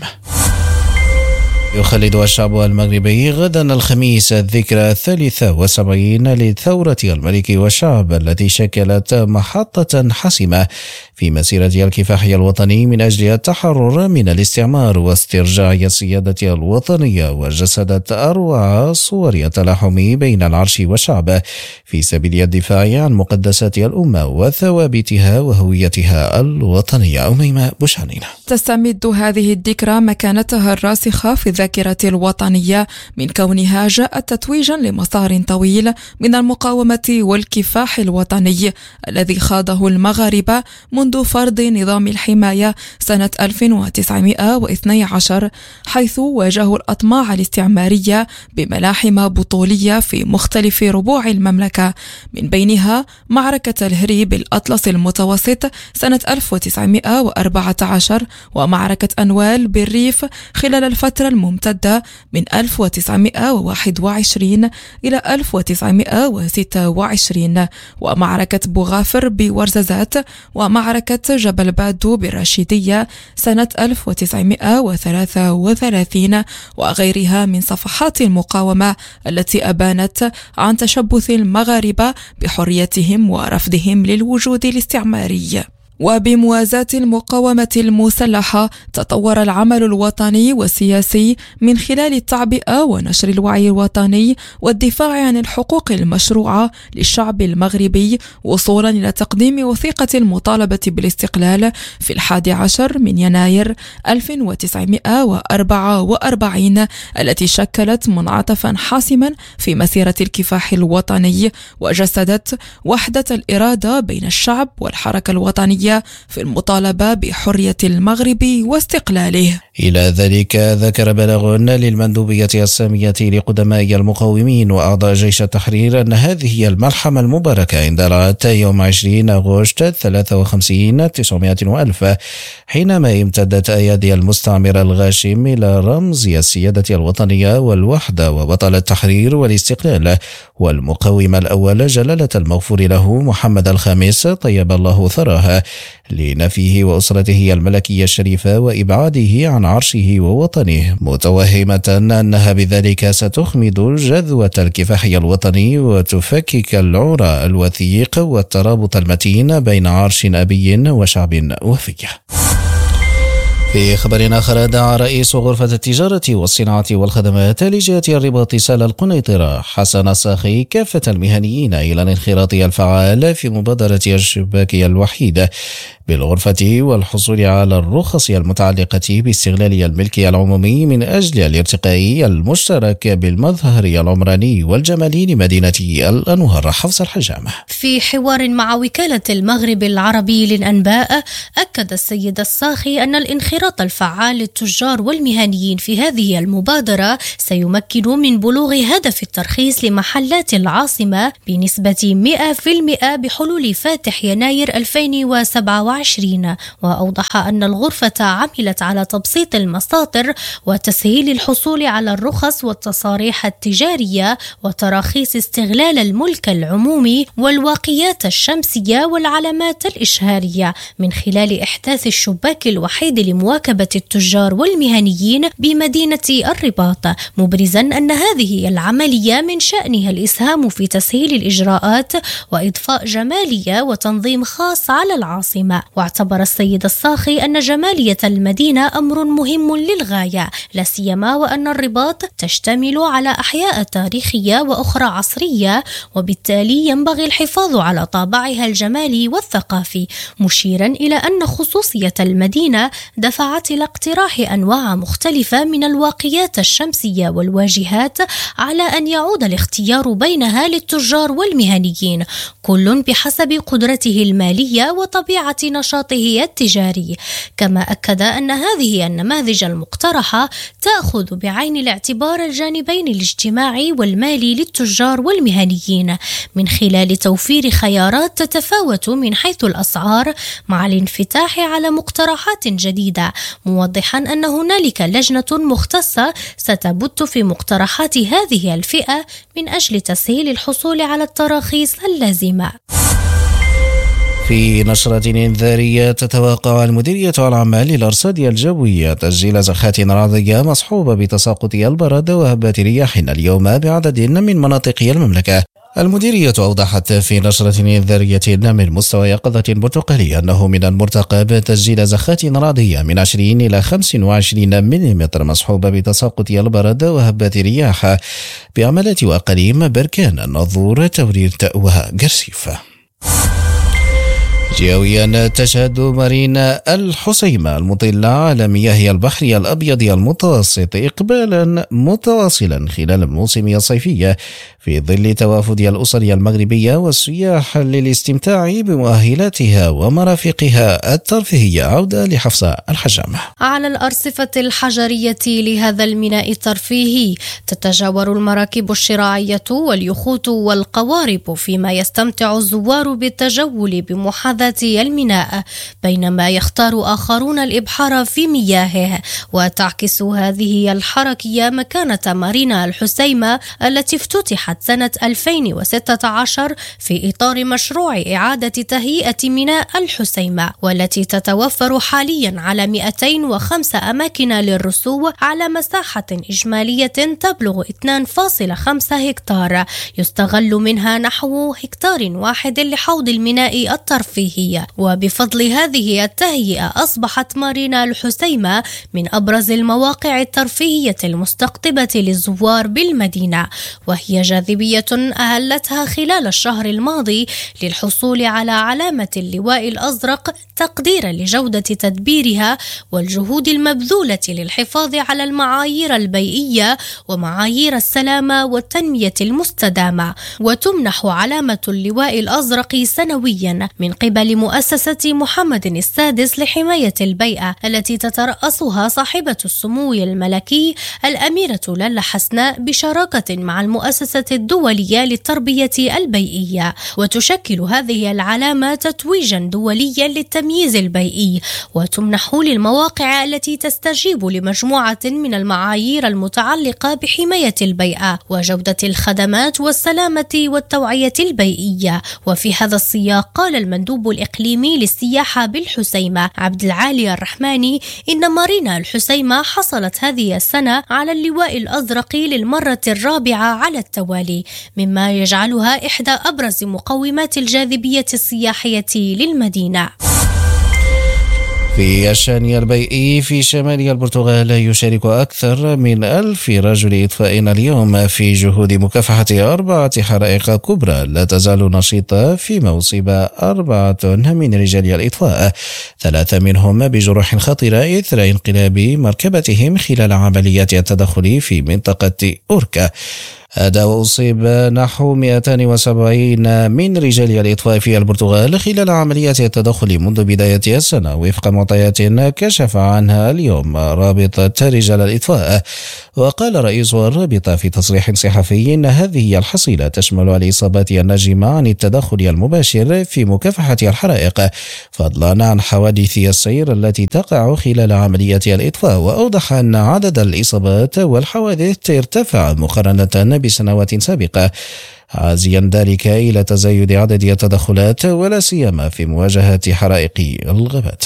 يخلد الشعب المغربي غدا الخميس الذكرى الثالثة والسبعين لثورة الملك والشعب، التي شكلت محطة حاسمة في مسيرة الكفاح الوطني من أجل التحرر من الاستعمار واسترجاع السيادة الوطنية، وجسدت أروع صور التلاحم بين العرش والشعب في سبيل الدفاع عن مقدسات الأمة وثوابتها وهويتها الوطنية. أميمة بوشانين. تستمد هذه الذكرى مكانتها الراسخة في الذاكرة الوطنية من كونها جاءت تتويجا لمسار طويل من المقاومة والكفاح الوطني الذي خاضه المغاربة منذ فرض نظام الحماية سنة ألف وتسعمائة واثني عشر، حيث واجهوا الأطماع الاستعمارية بملاحم بطولية في مختلف ربوع المملكة، من بينها معركة الهري بالأطلس المتوسط سنة ألف وتسعمائة وأربعة عشر، ومعركة أنوال بالريف خلال الفترة الممتدة من ألف وتسعمائة وواحد وعشرين إلى ألف وتسعمائة وستة وعشرين، ومعركة بوغافر بورزازات، ومعركة جبل بادو بالرشيدية سنة ألف وتسعمائة وثلاثة وثلاثين، وغيرها من صفحات المقاومة التي أبانت عن تشبث المغاربة بحريتهم ورفضهم للوجود الاستعماري. وبموازاة المقاومة المسلحة تطور العمل الوطني والسياسي من خلال التعبئة ونشر الوعي الوطني والدفاع عن الحقوق المشروعة للشعب المغربي، وصولا إلى تقديم وثيقة المطالبة بالاستقلال في الحادي عشر من يناير ألف وتسعمائة وأربعة وأربعين، التي شكلت منعطفا حاسما في مسيرة الكفاح الوطني، وجسدت وحدة الإرادة بين الشعب والحركة الوطنية في المطالبة بحرية المغرب واستقلاله. إلى ذلك ذكر بلاغ للمندوبية السامية لقدماء المقاومين وأعضاء جيش التحرير أن هذه الملحمة المباركة اندلعت يوم عشرين أغسطس ثلاثة وخمسين تسعمائة وألف، حينما امتدت أيادي المستعمر الغاشم إلى رمز السيادة الوطنية والوحدة وبطل التحرير والاستقلال، والمقاوم الأول جلالة المغفور له محمد الخامس طيب الله ثراه، لنفيه وأسرته الملكية الشريفة وإبعاده عن عرشه ووطنه، متوهمة أنها بذلك ستخمد جذوة الكفاح الوطني وتفكك العرى الوثيق والترابط المتين بين عرش أبي وشعب وفي. في خبر آخر، دعا رئيس غرفة التجارة والصناعة والخدمات لجهة الرباط سال القنيطرة حسن الساخي كافة المهنيين إلى الانخراط الفعال في مبادرة الشباك الوحيدة بالغرفة والحصول على الرخص المتعلقة باستغلال الملكية العمومي من أجل الارتقاء المشترك بالمظهر العمراني والجمالي لمدينة الأنوار. حفص الحجامة. في حوار مع وكالة المغرب العربي للأنباء، أكد السيد الساخي أن الانخراط الفعال للتجار والمهنيين في هذه المبادرة سيمكن من بلوغ هدف الترخيص لمحلات العاصمة بنسبة مئة بالمئة بحلول فاتح يناير ألفين وسبعة وعشرين. وأوضح أن الغرفة عملت على تبسيط المساطر وتسهيل الحصول على الرخص والتصاريح التجارية وتراخيص استغلال الملك العمومي والواقيات الشمسية والعلامات الإشهارية من خلال إحداث الشباك الوحيد لمواكبة التجار والمهنيين بمدينة الرباط، مبرزا أن هذه العملية من شأنها الإسهام في تسهيل الإجراءات وإضفاء جمالية وتنظيم خاص على العاصمة. واعتبر السيد الساخي أن جمالية المدينة أمر مهم للغاية، لا سيما وأن الرباط تشتمل على أحياء تاريخية وأخرى عصرية، وبالتالي ينبغي الحفاظ على طابعها الجمالي والثقافي، مشيرا إلى أن خصوصية المدينة دفعت إلى اقتراح أنواع مختلفة من الواقيات الشمسية والواجهات على أن يعود الاختيار بينها للتجار والمهنيين، كل بحسب قدرته المالية وطبيعة نشاطه التجاري. كما أكد أن هذه النماذج المقترحة تأخذ بعين الاعتبار الجانبين الاجتماعي والمالي للتجار والمهنيين من خلال توفير خيارات تتفاوت من حيث الأسعار مع الانفتاح على مقترحات جديدة، موضحا أن هنالك لجنة مختصة ستبت في مقترحات هذه الفئة من أجل تسهيل الحصول على التراخيص اللازمة. في نشرة إنذارية، تتوقع المديرية العامة للأرصاد الجوية تسجيل زخات رعدية مصحوبة بتساقط البرد وهبات رياح اليوم بعدد من مناطق المملكة. المديرية أوضحت في نشرة إنذارية من مستوى يقظة برتقالي أنه من المرتقب تسجيل زخات رعدية من عشرين إلى خمسة وعشرين ملم مصحوبة بتساقط البرد وهبات رياح بعملات وأقاليم بركان، الناظور، توريرت وقرسيف. جويا، تشهد مارينا الحسيمة المطلة على مياه البحر الأبيض المتوسط إقبالا متواصلا خلال الموسم الصيفي في ظل توافد الأسر المغربية والسياح للاستمتاع بمؤهلاتها ومرافقها الترفيهية. عودة لحفصة الحجامة. على الأرصفة الحجرية لهذا الميناء الترفيهي تتجاور المراكب الشراعية واليخوت والقوارب، فيما يستمتع الزوار بالتجول بمحاذاة الميناء، بينما يختار آخرون الإبحار في مياهه. وتعكس هذه الحركية مكانة مارينا الحسيمة التي افتتحت سنة ألفين وستة عشر في إطار مشروع إعادة تهيئة ميناء الحسيمة، والتي تتوفر حاليا على مئتين وخمسة أماكن للرسو على مساحة إجمالية تبلغ اثنين فاصلة خمسة هكتار، يستغل منها نحو هكتار واحد لحوض الميناء الترفيهي. وبفضل هذه التهيئة أصبحت مارينا الحسيمة من أبرز المواقع الترفيهية المستقطبة للزوار بالمدينة، وهي جاذبية أهلتها خلال الشهر الماضي للحصول على علامة اللواء الأزرق تقديرا لجودة تدبيرها والجهود المبذولة للحفاظ على المعايير البيئية ومعايير السلامة والتنمية المستدامة. وتمنح علامة اللواء الأزرق سنويا من قبل مؤسسة محمد السادس لحماية البيئة التي تترأسها صاحبة السمو الملكي الأميرة لالا حسناء بشراكة مع المؤسسة الدولية للتربية البيئية. وتشكل هذه العلامة تتويجا دوليا للتمييز البيئي، وتمنح للمواقع التي تستجيب لمجموعة من المعايير المتعلقة بحماية البيئة وجودة الخدمات والسلامة والتوعية البيئية. وفي هذا السياق قال المندوب الإقليمي للسياحة بالحسيمة عبد العالي الرحماني إن مارينا الحسيمة حصلت هذه السنة على اللواء الأزرق للمرة الرابعة على التوالي، مما يجعلها إحدى أبرز مقومات الجاذبية السياحية للمدينة. في الشان البيئي في شمال البرتغال يشارك أكثر من ألف رجل إطفاء اليوم في جهود مكافحة أربعة حرائق كبرى لا تزال نشيطة، فيما أصيب أربعة من رجال الإطفاء، ثلاثة منهم بجروح خطيرة إثر انقلاب مركبتهم خلال عمليات التدخل في منطقة أوركا. هذا وأصيب نحو مئتين وسبعين من رجال الإطفاء في البرتغال خلال عمليات التدخل منذ بداية السنة، وفق معطيات كشف عنها اليوم رابطة رجال الإطفاء. وقال رئيس الرابطة في تصريح صحفي إن هذه الحصيلة تشمل الإصابات الناجمة عن التدخل المباشر في مكافحة الحرائق، فضلا عن حوادث السير التي تقع خلال عمليات الإطفاء. وأوضح أن عدد الإصابات والحوادث ارتفع مقارنة بسنوات سابقة، عازيا ذلك إلى تزايد عدد التدخلات ولا سيما في مواجهة حرائق الغابات.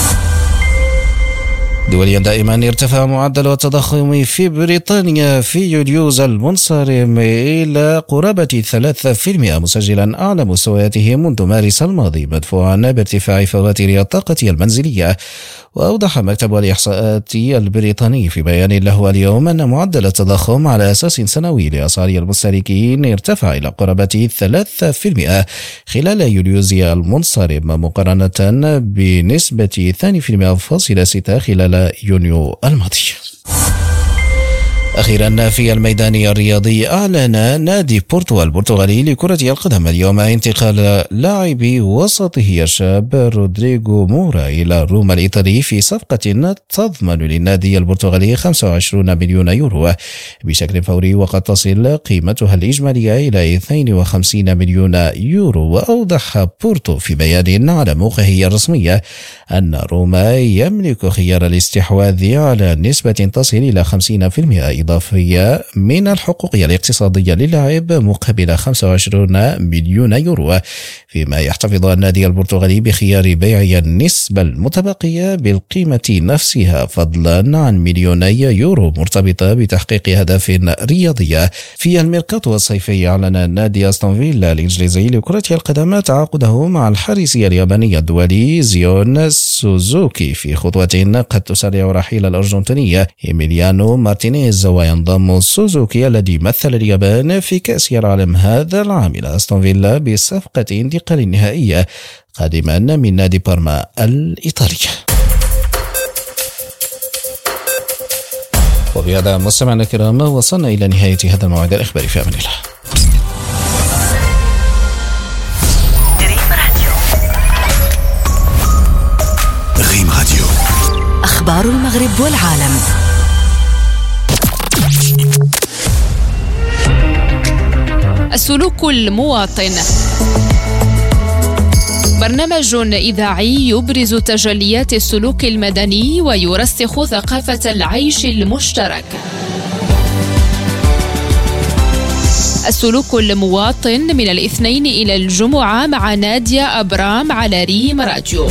دوليا دائما ارتفع معدل التضخم في بريطانيا في يوليوز المنصرم إلى قرابة ثلاثة بالمئة، مسجلا أعلى مستوياته منذ مارس الماضي، مدفوعا بارتفاع فواتير الطاقة المنزلية. وأوضح مكتب الإحصاءات البريطاني في بيان له اليوم أن معدل التضخم على أساس سنوي لأسعار المستهلكين ارتفع إلى قرابة ثلاثة بالمئة خلال يوليوز المنصرم، مقارنة بنسبة اثنين فاصلة ستة خلال يونيو الماضي. أخيرا في الميدان الرياضي، أعلن نادي بورتو البرتغالي لكرة القدم اليوم انتقال لاعبي وسطه الشاب رودريغو مورا إلى روما الإيطالي في صفقة تضمن للنادي البرتغالي خمسة وعشرين مليون يورو بشكل فوري، وقد تصل قيمتها الإجمالية إلى اثنين وخمسين مليون يورو. وأوضح بورتو في بيان على موقعه الرسمي أن روما يملك خيار الاستحواذ على نسبة تصل إلى خمسين بالمئة إضافية من الحقوق الاقتصادية للاعب مقابل خمسة وعشرين مليون يورو، فيما يحتفظ النادي البرتغالي بخيار بيع النسبة المتبقية بالقيمة نفسها، فضلا عن مليوني يورو مرتبطة بتحقيق هدف رياضية. في الميركاتو الصيفي، أعلن نادي أستون فيلا الإنجليزي لكرة القدم تعاقده مع الحارس الياباني الدولي زيون سوزوكي في خطوة قد تسرع رحيل الأرجنتيني إيميليانو مارتينيز. وينضم سوزوكي الذي مثل اليابان في كأس العالم هذا العام إلى أستون فيلا بصفقة انتقال نهائية قادما من نادي بارما الإيطالي. وبهذا مستمعينا الكرام وصلنا إلى نهاية هذا الموعد الإخباري، في أمان الله. ريم راديو، أخبار المغرب والعالم. السلوك المواطن، برنامج إذاعي يبرز تجليات السلوك المدني ويرسخ ثقافة العيش المشترك. السلوك المواطن من الاثنين إلى الجمعة مع نادية أبرام على ريم راديو.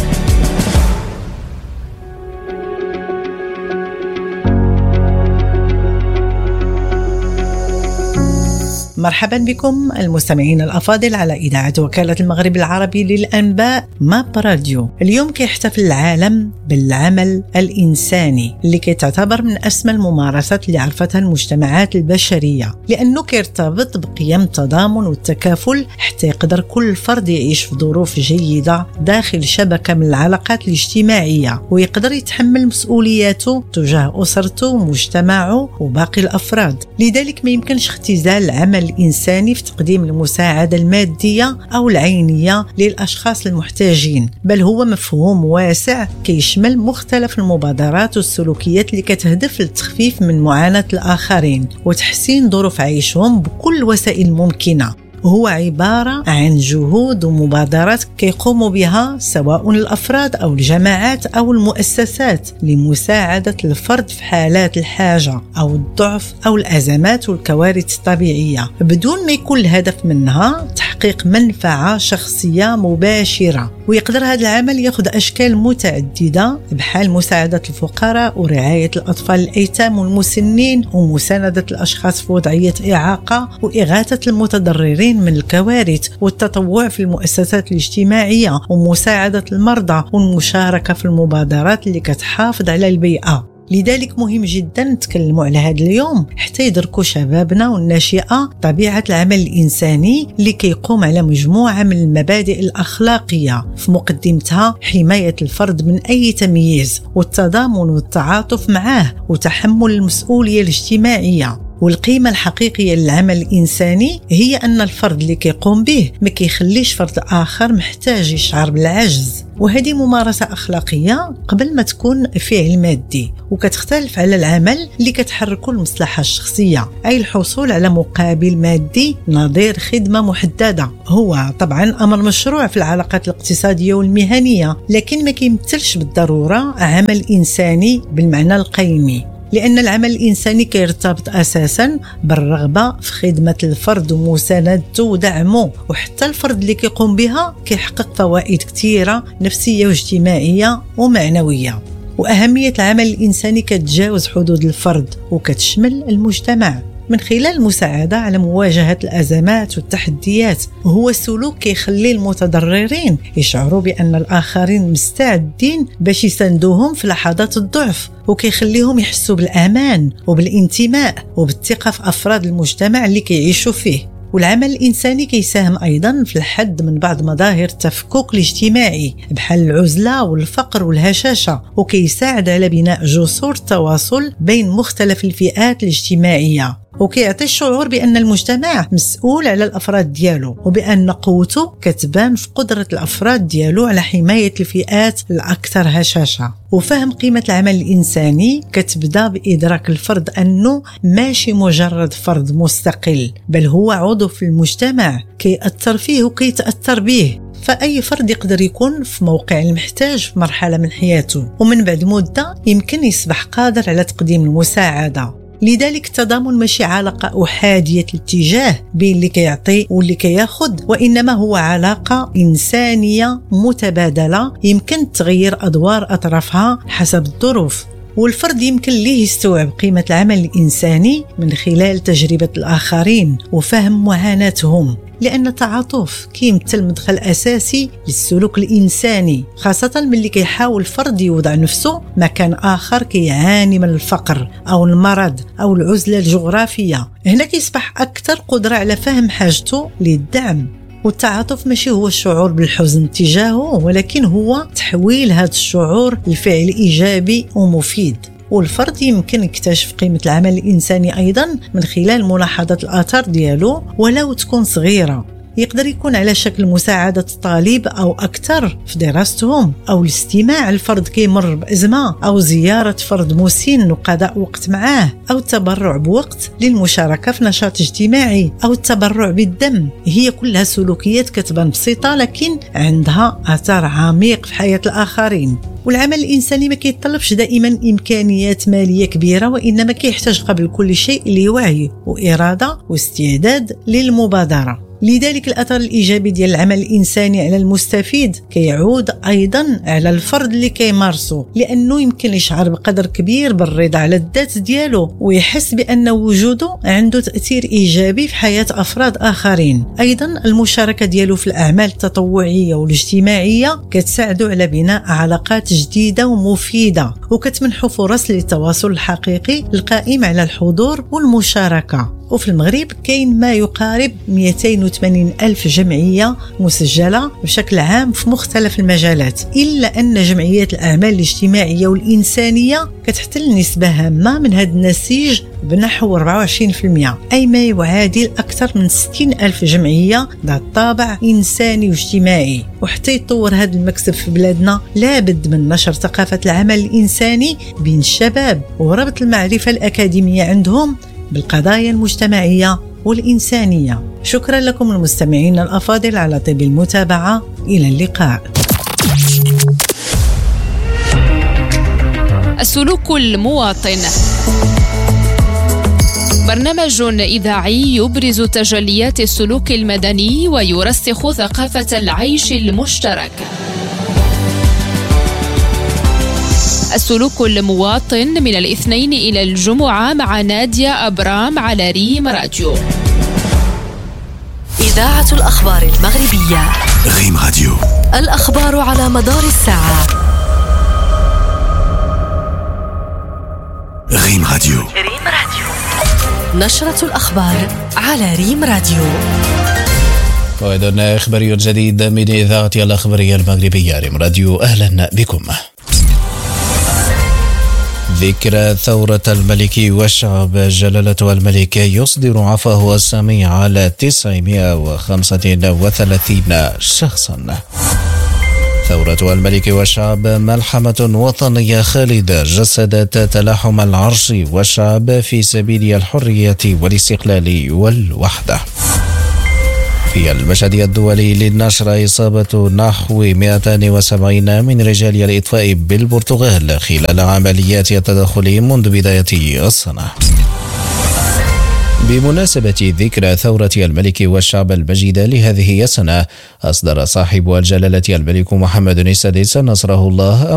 مرحبا بكم المستمعين الأفاضل على إذاعة وكالة المغرب العربي للأنباء ماب راديو. اليوم كيحتفل العالم بالعمل الإنساني اللي كيتعتبر من أسمى الممارسات اللي عرفتها المجتمعات البشرية، لأنه كيرتبط بقيم التضامن والتكافل حتى يقدر كل فرد يعيش في ظروف جيدة داخل شبكة من العلاقات الاجتماعية، ويقدر يتحمل مسؤولياته تجاه أسرته ومجتمعه وباقي الأفراد. لذلك ما يمكنش اختزال العمل الإنساني في تقديم المساعدة المادية أو العينية للأشخاص المحتاجين، بل هو مفهوم واسع كيشمل مختلف المبادرات والسلوكيات اللي كتهدف للتخفيف من معاناة الآخرين وتحسين ظروف عيشهم بكل وسائل ممكنة. هو عبارة عن جهود ومبادرات كيقوم بها سواء الأفراد أو الجماعات أو المؤسسات لمساعدة الفرد في حالات الحاجة أو الضعف أو الأزمات والكوارث الطبيعية، بدون ما يكون الهدف منها تحقيق منفعة شخصية مباشرة. ويقدر هذا العمل يأخذ أشكال متعددة بحال مساعدة الفقراء ورعاية الأطفال الأيتام والمسنين ومساندة الأشخاص في وضعية إعاقة وإغاثة المتضررين المتضررين من الكوارث، والتطوع في المؤسسات الاجتماعية ومساعدة المرضى، والمشاركة في المبادرات اللي كتحافظ على البيئة. لذلك مهم جدا نتكلموا على هذا اليوم حتى يدركوا شبابنا والناشئة طبيعة العمل الإنساني اللي كيقوم على مجموعة من المبادئ الأخلاقية، في مقدمتها حماية الفرد من أي تمييز، والتضامن والتعاطف معه، وتحمل المسؤولية الاجتماعية. والقيمة الحقيقية للعمل الإنساني هي أن الفرد اللي كيقوم به ما كيخليش فرد آخر محتاج يشعر بالعجز، وهذه ممارسة أخلاقية قبل ما تكون فعل مادي، وكتختلف على العمل اللي كتحركه المصلحة الشخصية، أي الحصول على مقابل مادي نظير خدمة محددة. هو طبعا أمر مشروع في العلاقات الاقتصادية والمهنية، لكن ما كيمثلش بالضرورة عمل إنساني بالمعنى القيمي، لأن العمل الإنساني كيرتبط أساساً بالرغبة في خدمة الفرد ومساندته ودعمه، وحتى الفرد اللي كيقوم بها كيحقق فوائد كثيرة نفسية واجتماعية ومعنوية. وأهمية العمل الإنساني كتجاوز حدود الفرد وكتشمل المجتمع من خلال المساعدة على مواجهة الأزمات والتحديات، وهو سلوك كيخلي المتضررين يشعروا بأن الآخرين مستعدين باش يساندوهم في لحظات الضعف، وكيخليهم يحسوا بالأمان وبالانتماء وبالثقة في أفراد المجتمع اللي كيعيشوا فيه. والعمل الإنساني كيساهم أيضا في الحد من بعض مظاهر التفكك الاجتماعي بحال العزلة والفقر والهشاشة، وكيساعد على بناء جسور التواصل بين مختلف الفئات الاجتماعية، وكيعطي الشعور بأن المجتمع مسؤول على الأفراد ديالو، وبأن قوته كتبان في قدرة الأفراد ديالو على حماية الفئات الأكثر هشاشة. وفهم قيمة العمل الإنساني كتبدا بإدراك الفرد أنه ماشي مجرد فرد مستقل، بل هو عضو في المجتمع كيأثر فيه وكيتأثر به. فأي فرد يقدر يكون في موقع المحتاج في مرحلة من حياته، ومن بعد مدة يمكن يصبح قادر على تقديم المساعدة. لذلك التضامن ماشي علاقة أحادية الاتجاه بين اللي كيعطي واللي كياخد، وإنما هو علاقة إنسانية متبادلة يمكن تغيير أدوار أطرافها حسب الظروف. والفرد يمكن ليه يستوعب قيمة العمل الإنساني من خلال تجربة الآخرين وفهم معاناتهم، لأن التعاطف كيمثل مدخل أساسي للسلوك الإنساني، خاصة ملي كيحاول فرد يوضع نفسه مكان آخر كيعاني من الفقر أو المرض أو العزلة الجغرافية. هنا كيصبح أكثر قدرة على فهم حاجته للدعم. والتعاطف ماشي هو الشعور بالحزن تجاهه، ولكن هو تحويل هذا الشعور لفعل إيجابي ومفيد. والفرد يمكن يكتشف قيمة العمل الإنساني أيضا من خلال ملاحظة الآثار ديالو ولو تكون صغيرة. يقدر يكون على شكل مساعدة الطالب أو أكثر في دراستهم، أو الاستماع الفرد كيمر بأزمة، أو زيارة فرد مسن وقضاء وقت معاه، أو التبرع بوقت للمشاركة في نشاط اجتماعي، أو التبرع بالدم. هي كلها سلوكيات كتبان بسيطة لكن عندها أثر عميق في حياة الآخرين. والعمل الإنساني ما كيتطلبش دائما إمكانيات مالية كبيرة، وإنما كيحتاج قبل كل شيء لوعي وإرادة واستعداد للمبادرة. لذلك الأثر الإيجابي ديال العمل الإنساني على المستفيد كيعود أيضا على الفرد اللي كيمارسه، لأنه يمكن يشعر بقدر كبير بالرضا على الذات ديالو، ويحس بأن وجوده عنده تأثير إيجابي في حياة أفراد آخرين. أيضا المشاركة ديالو في الأعمال التطوعية والاجتماعية كتساعده على بناء علاقات جديدة ومفيدة، وكتمنحه فرص للتواصل الحقيقي القائم على الحضور والمشاركة. وفي المغرب كاين ما يقارب مئتين وثمانين ألف جمعية مسجلة بشكل عام في مختلف المجالات، إلا أن جمعيات الأعمال الاجتماعية والإنسانية كتحتل نسبة هامة من هذا النسيج بنحو أربعة وعشرين بالمئة، أي ما يعادل أكثر من ستين ألف جمعية ذات طابع إنساني واجتماعي. وحتى يتطور هذا المكسب في بلادنا لابد من نشر ثقافة العمل الإنساني بين الشباب وربط المعرفة الأكاديمية عندهم بالقضايا المجتمعية والإنسانية. شكرا لكم المستمعين الأفاضل على طيب المتابعة، إلى اللقاء. السلوك المواطن، برنامج إذاعي يبرز تجليات السلوك المدني ويرسخ ثقافة العيش المشترك. السلوك المواطن من الاثنين إلى الجمعة مع نادية أبرام على ريم راديو. إذاعة الأخبار المغربية ريم راديو. الأخبار على مدار الساعة. ريم راديو. ريم راديو. نشرة الأخبار على ريم راديو. موعد إخباري جديد من إذاعة الأخبارية المغربية ريم راديو. أهلا بكم. ذكرى ثورة الملك والشعب. جلالة الملك يصدر عفوه السامي على تسعمائة وخمسة وثلاثين شخصا. ثورة الملك والشعب ملحمة وطنية خالدة جسدت تلاحم العرش والشعب في سبيل الحرية والاستقلال والوحدة. في المشهد الدولي للنشر إصابة نحو مئتين وسبعين من رجال الإطفاء بالبرتغال خلال عمليات التدخل منذ بداية السنة. بمناسبة ذكرى ثورة الملك والشعب المجيدة لهذه السنة، أصدر صاحب الجلالة الملك محمد السادس نصره الله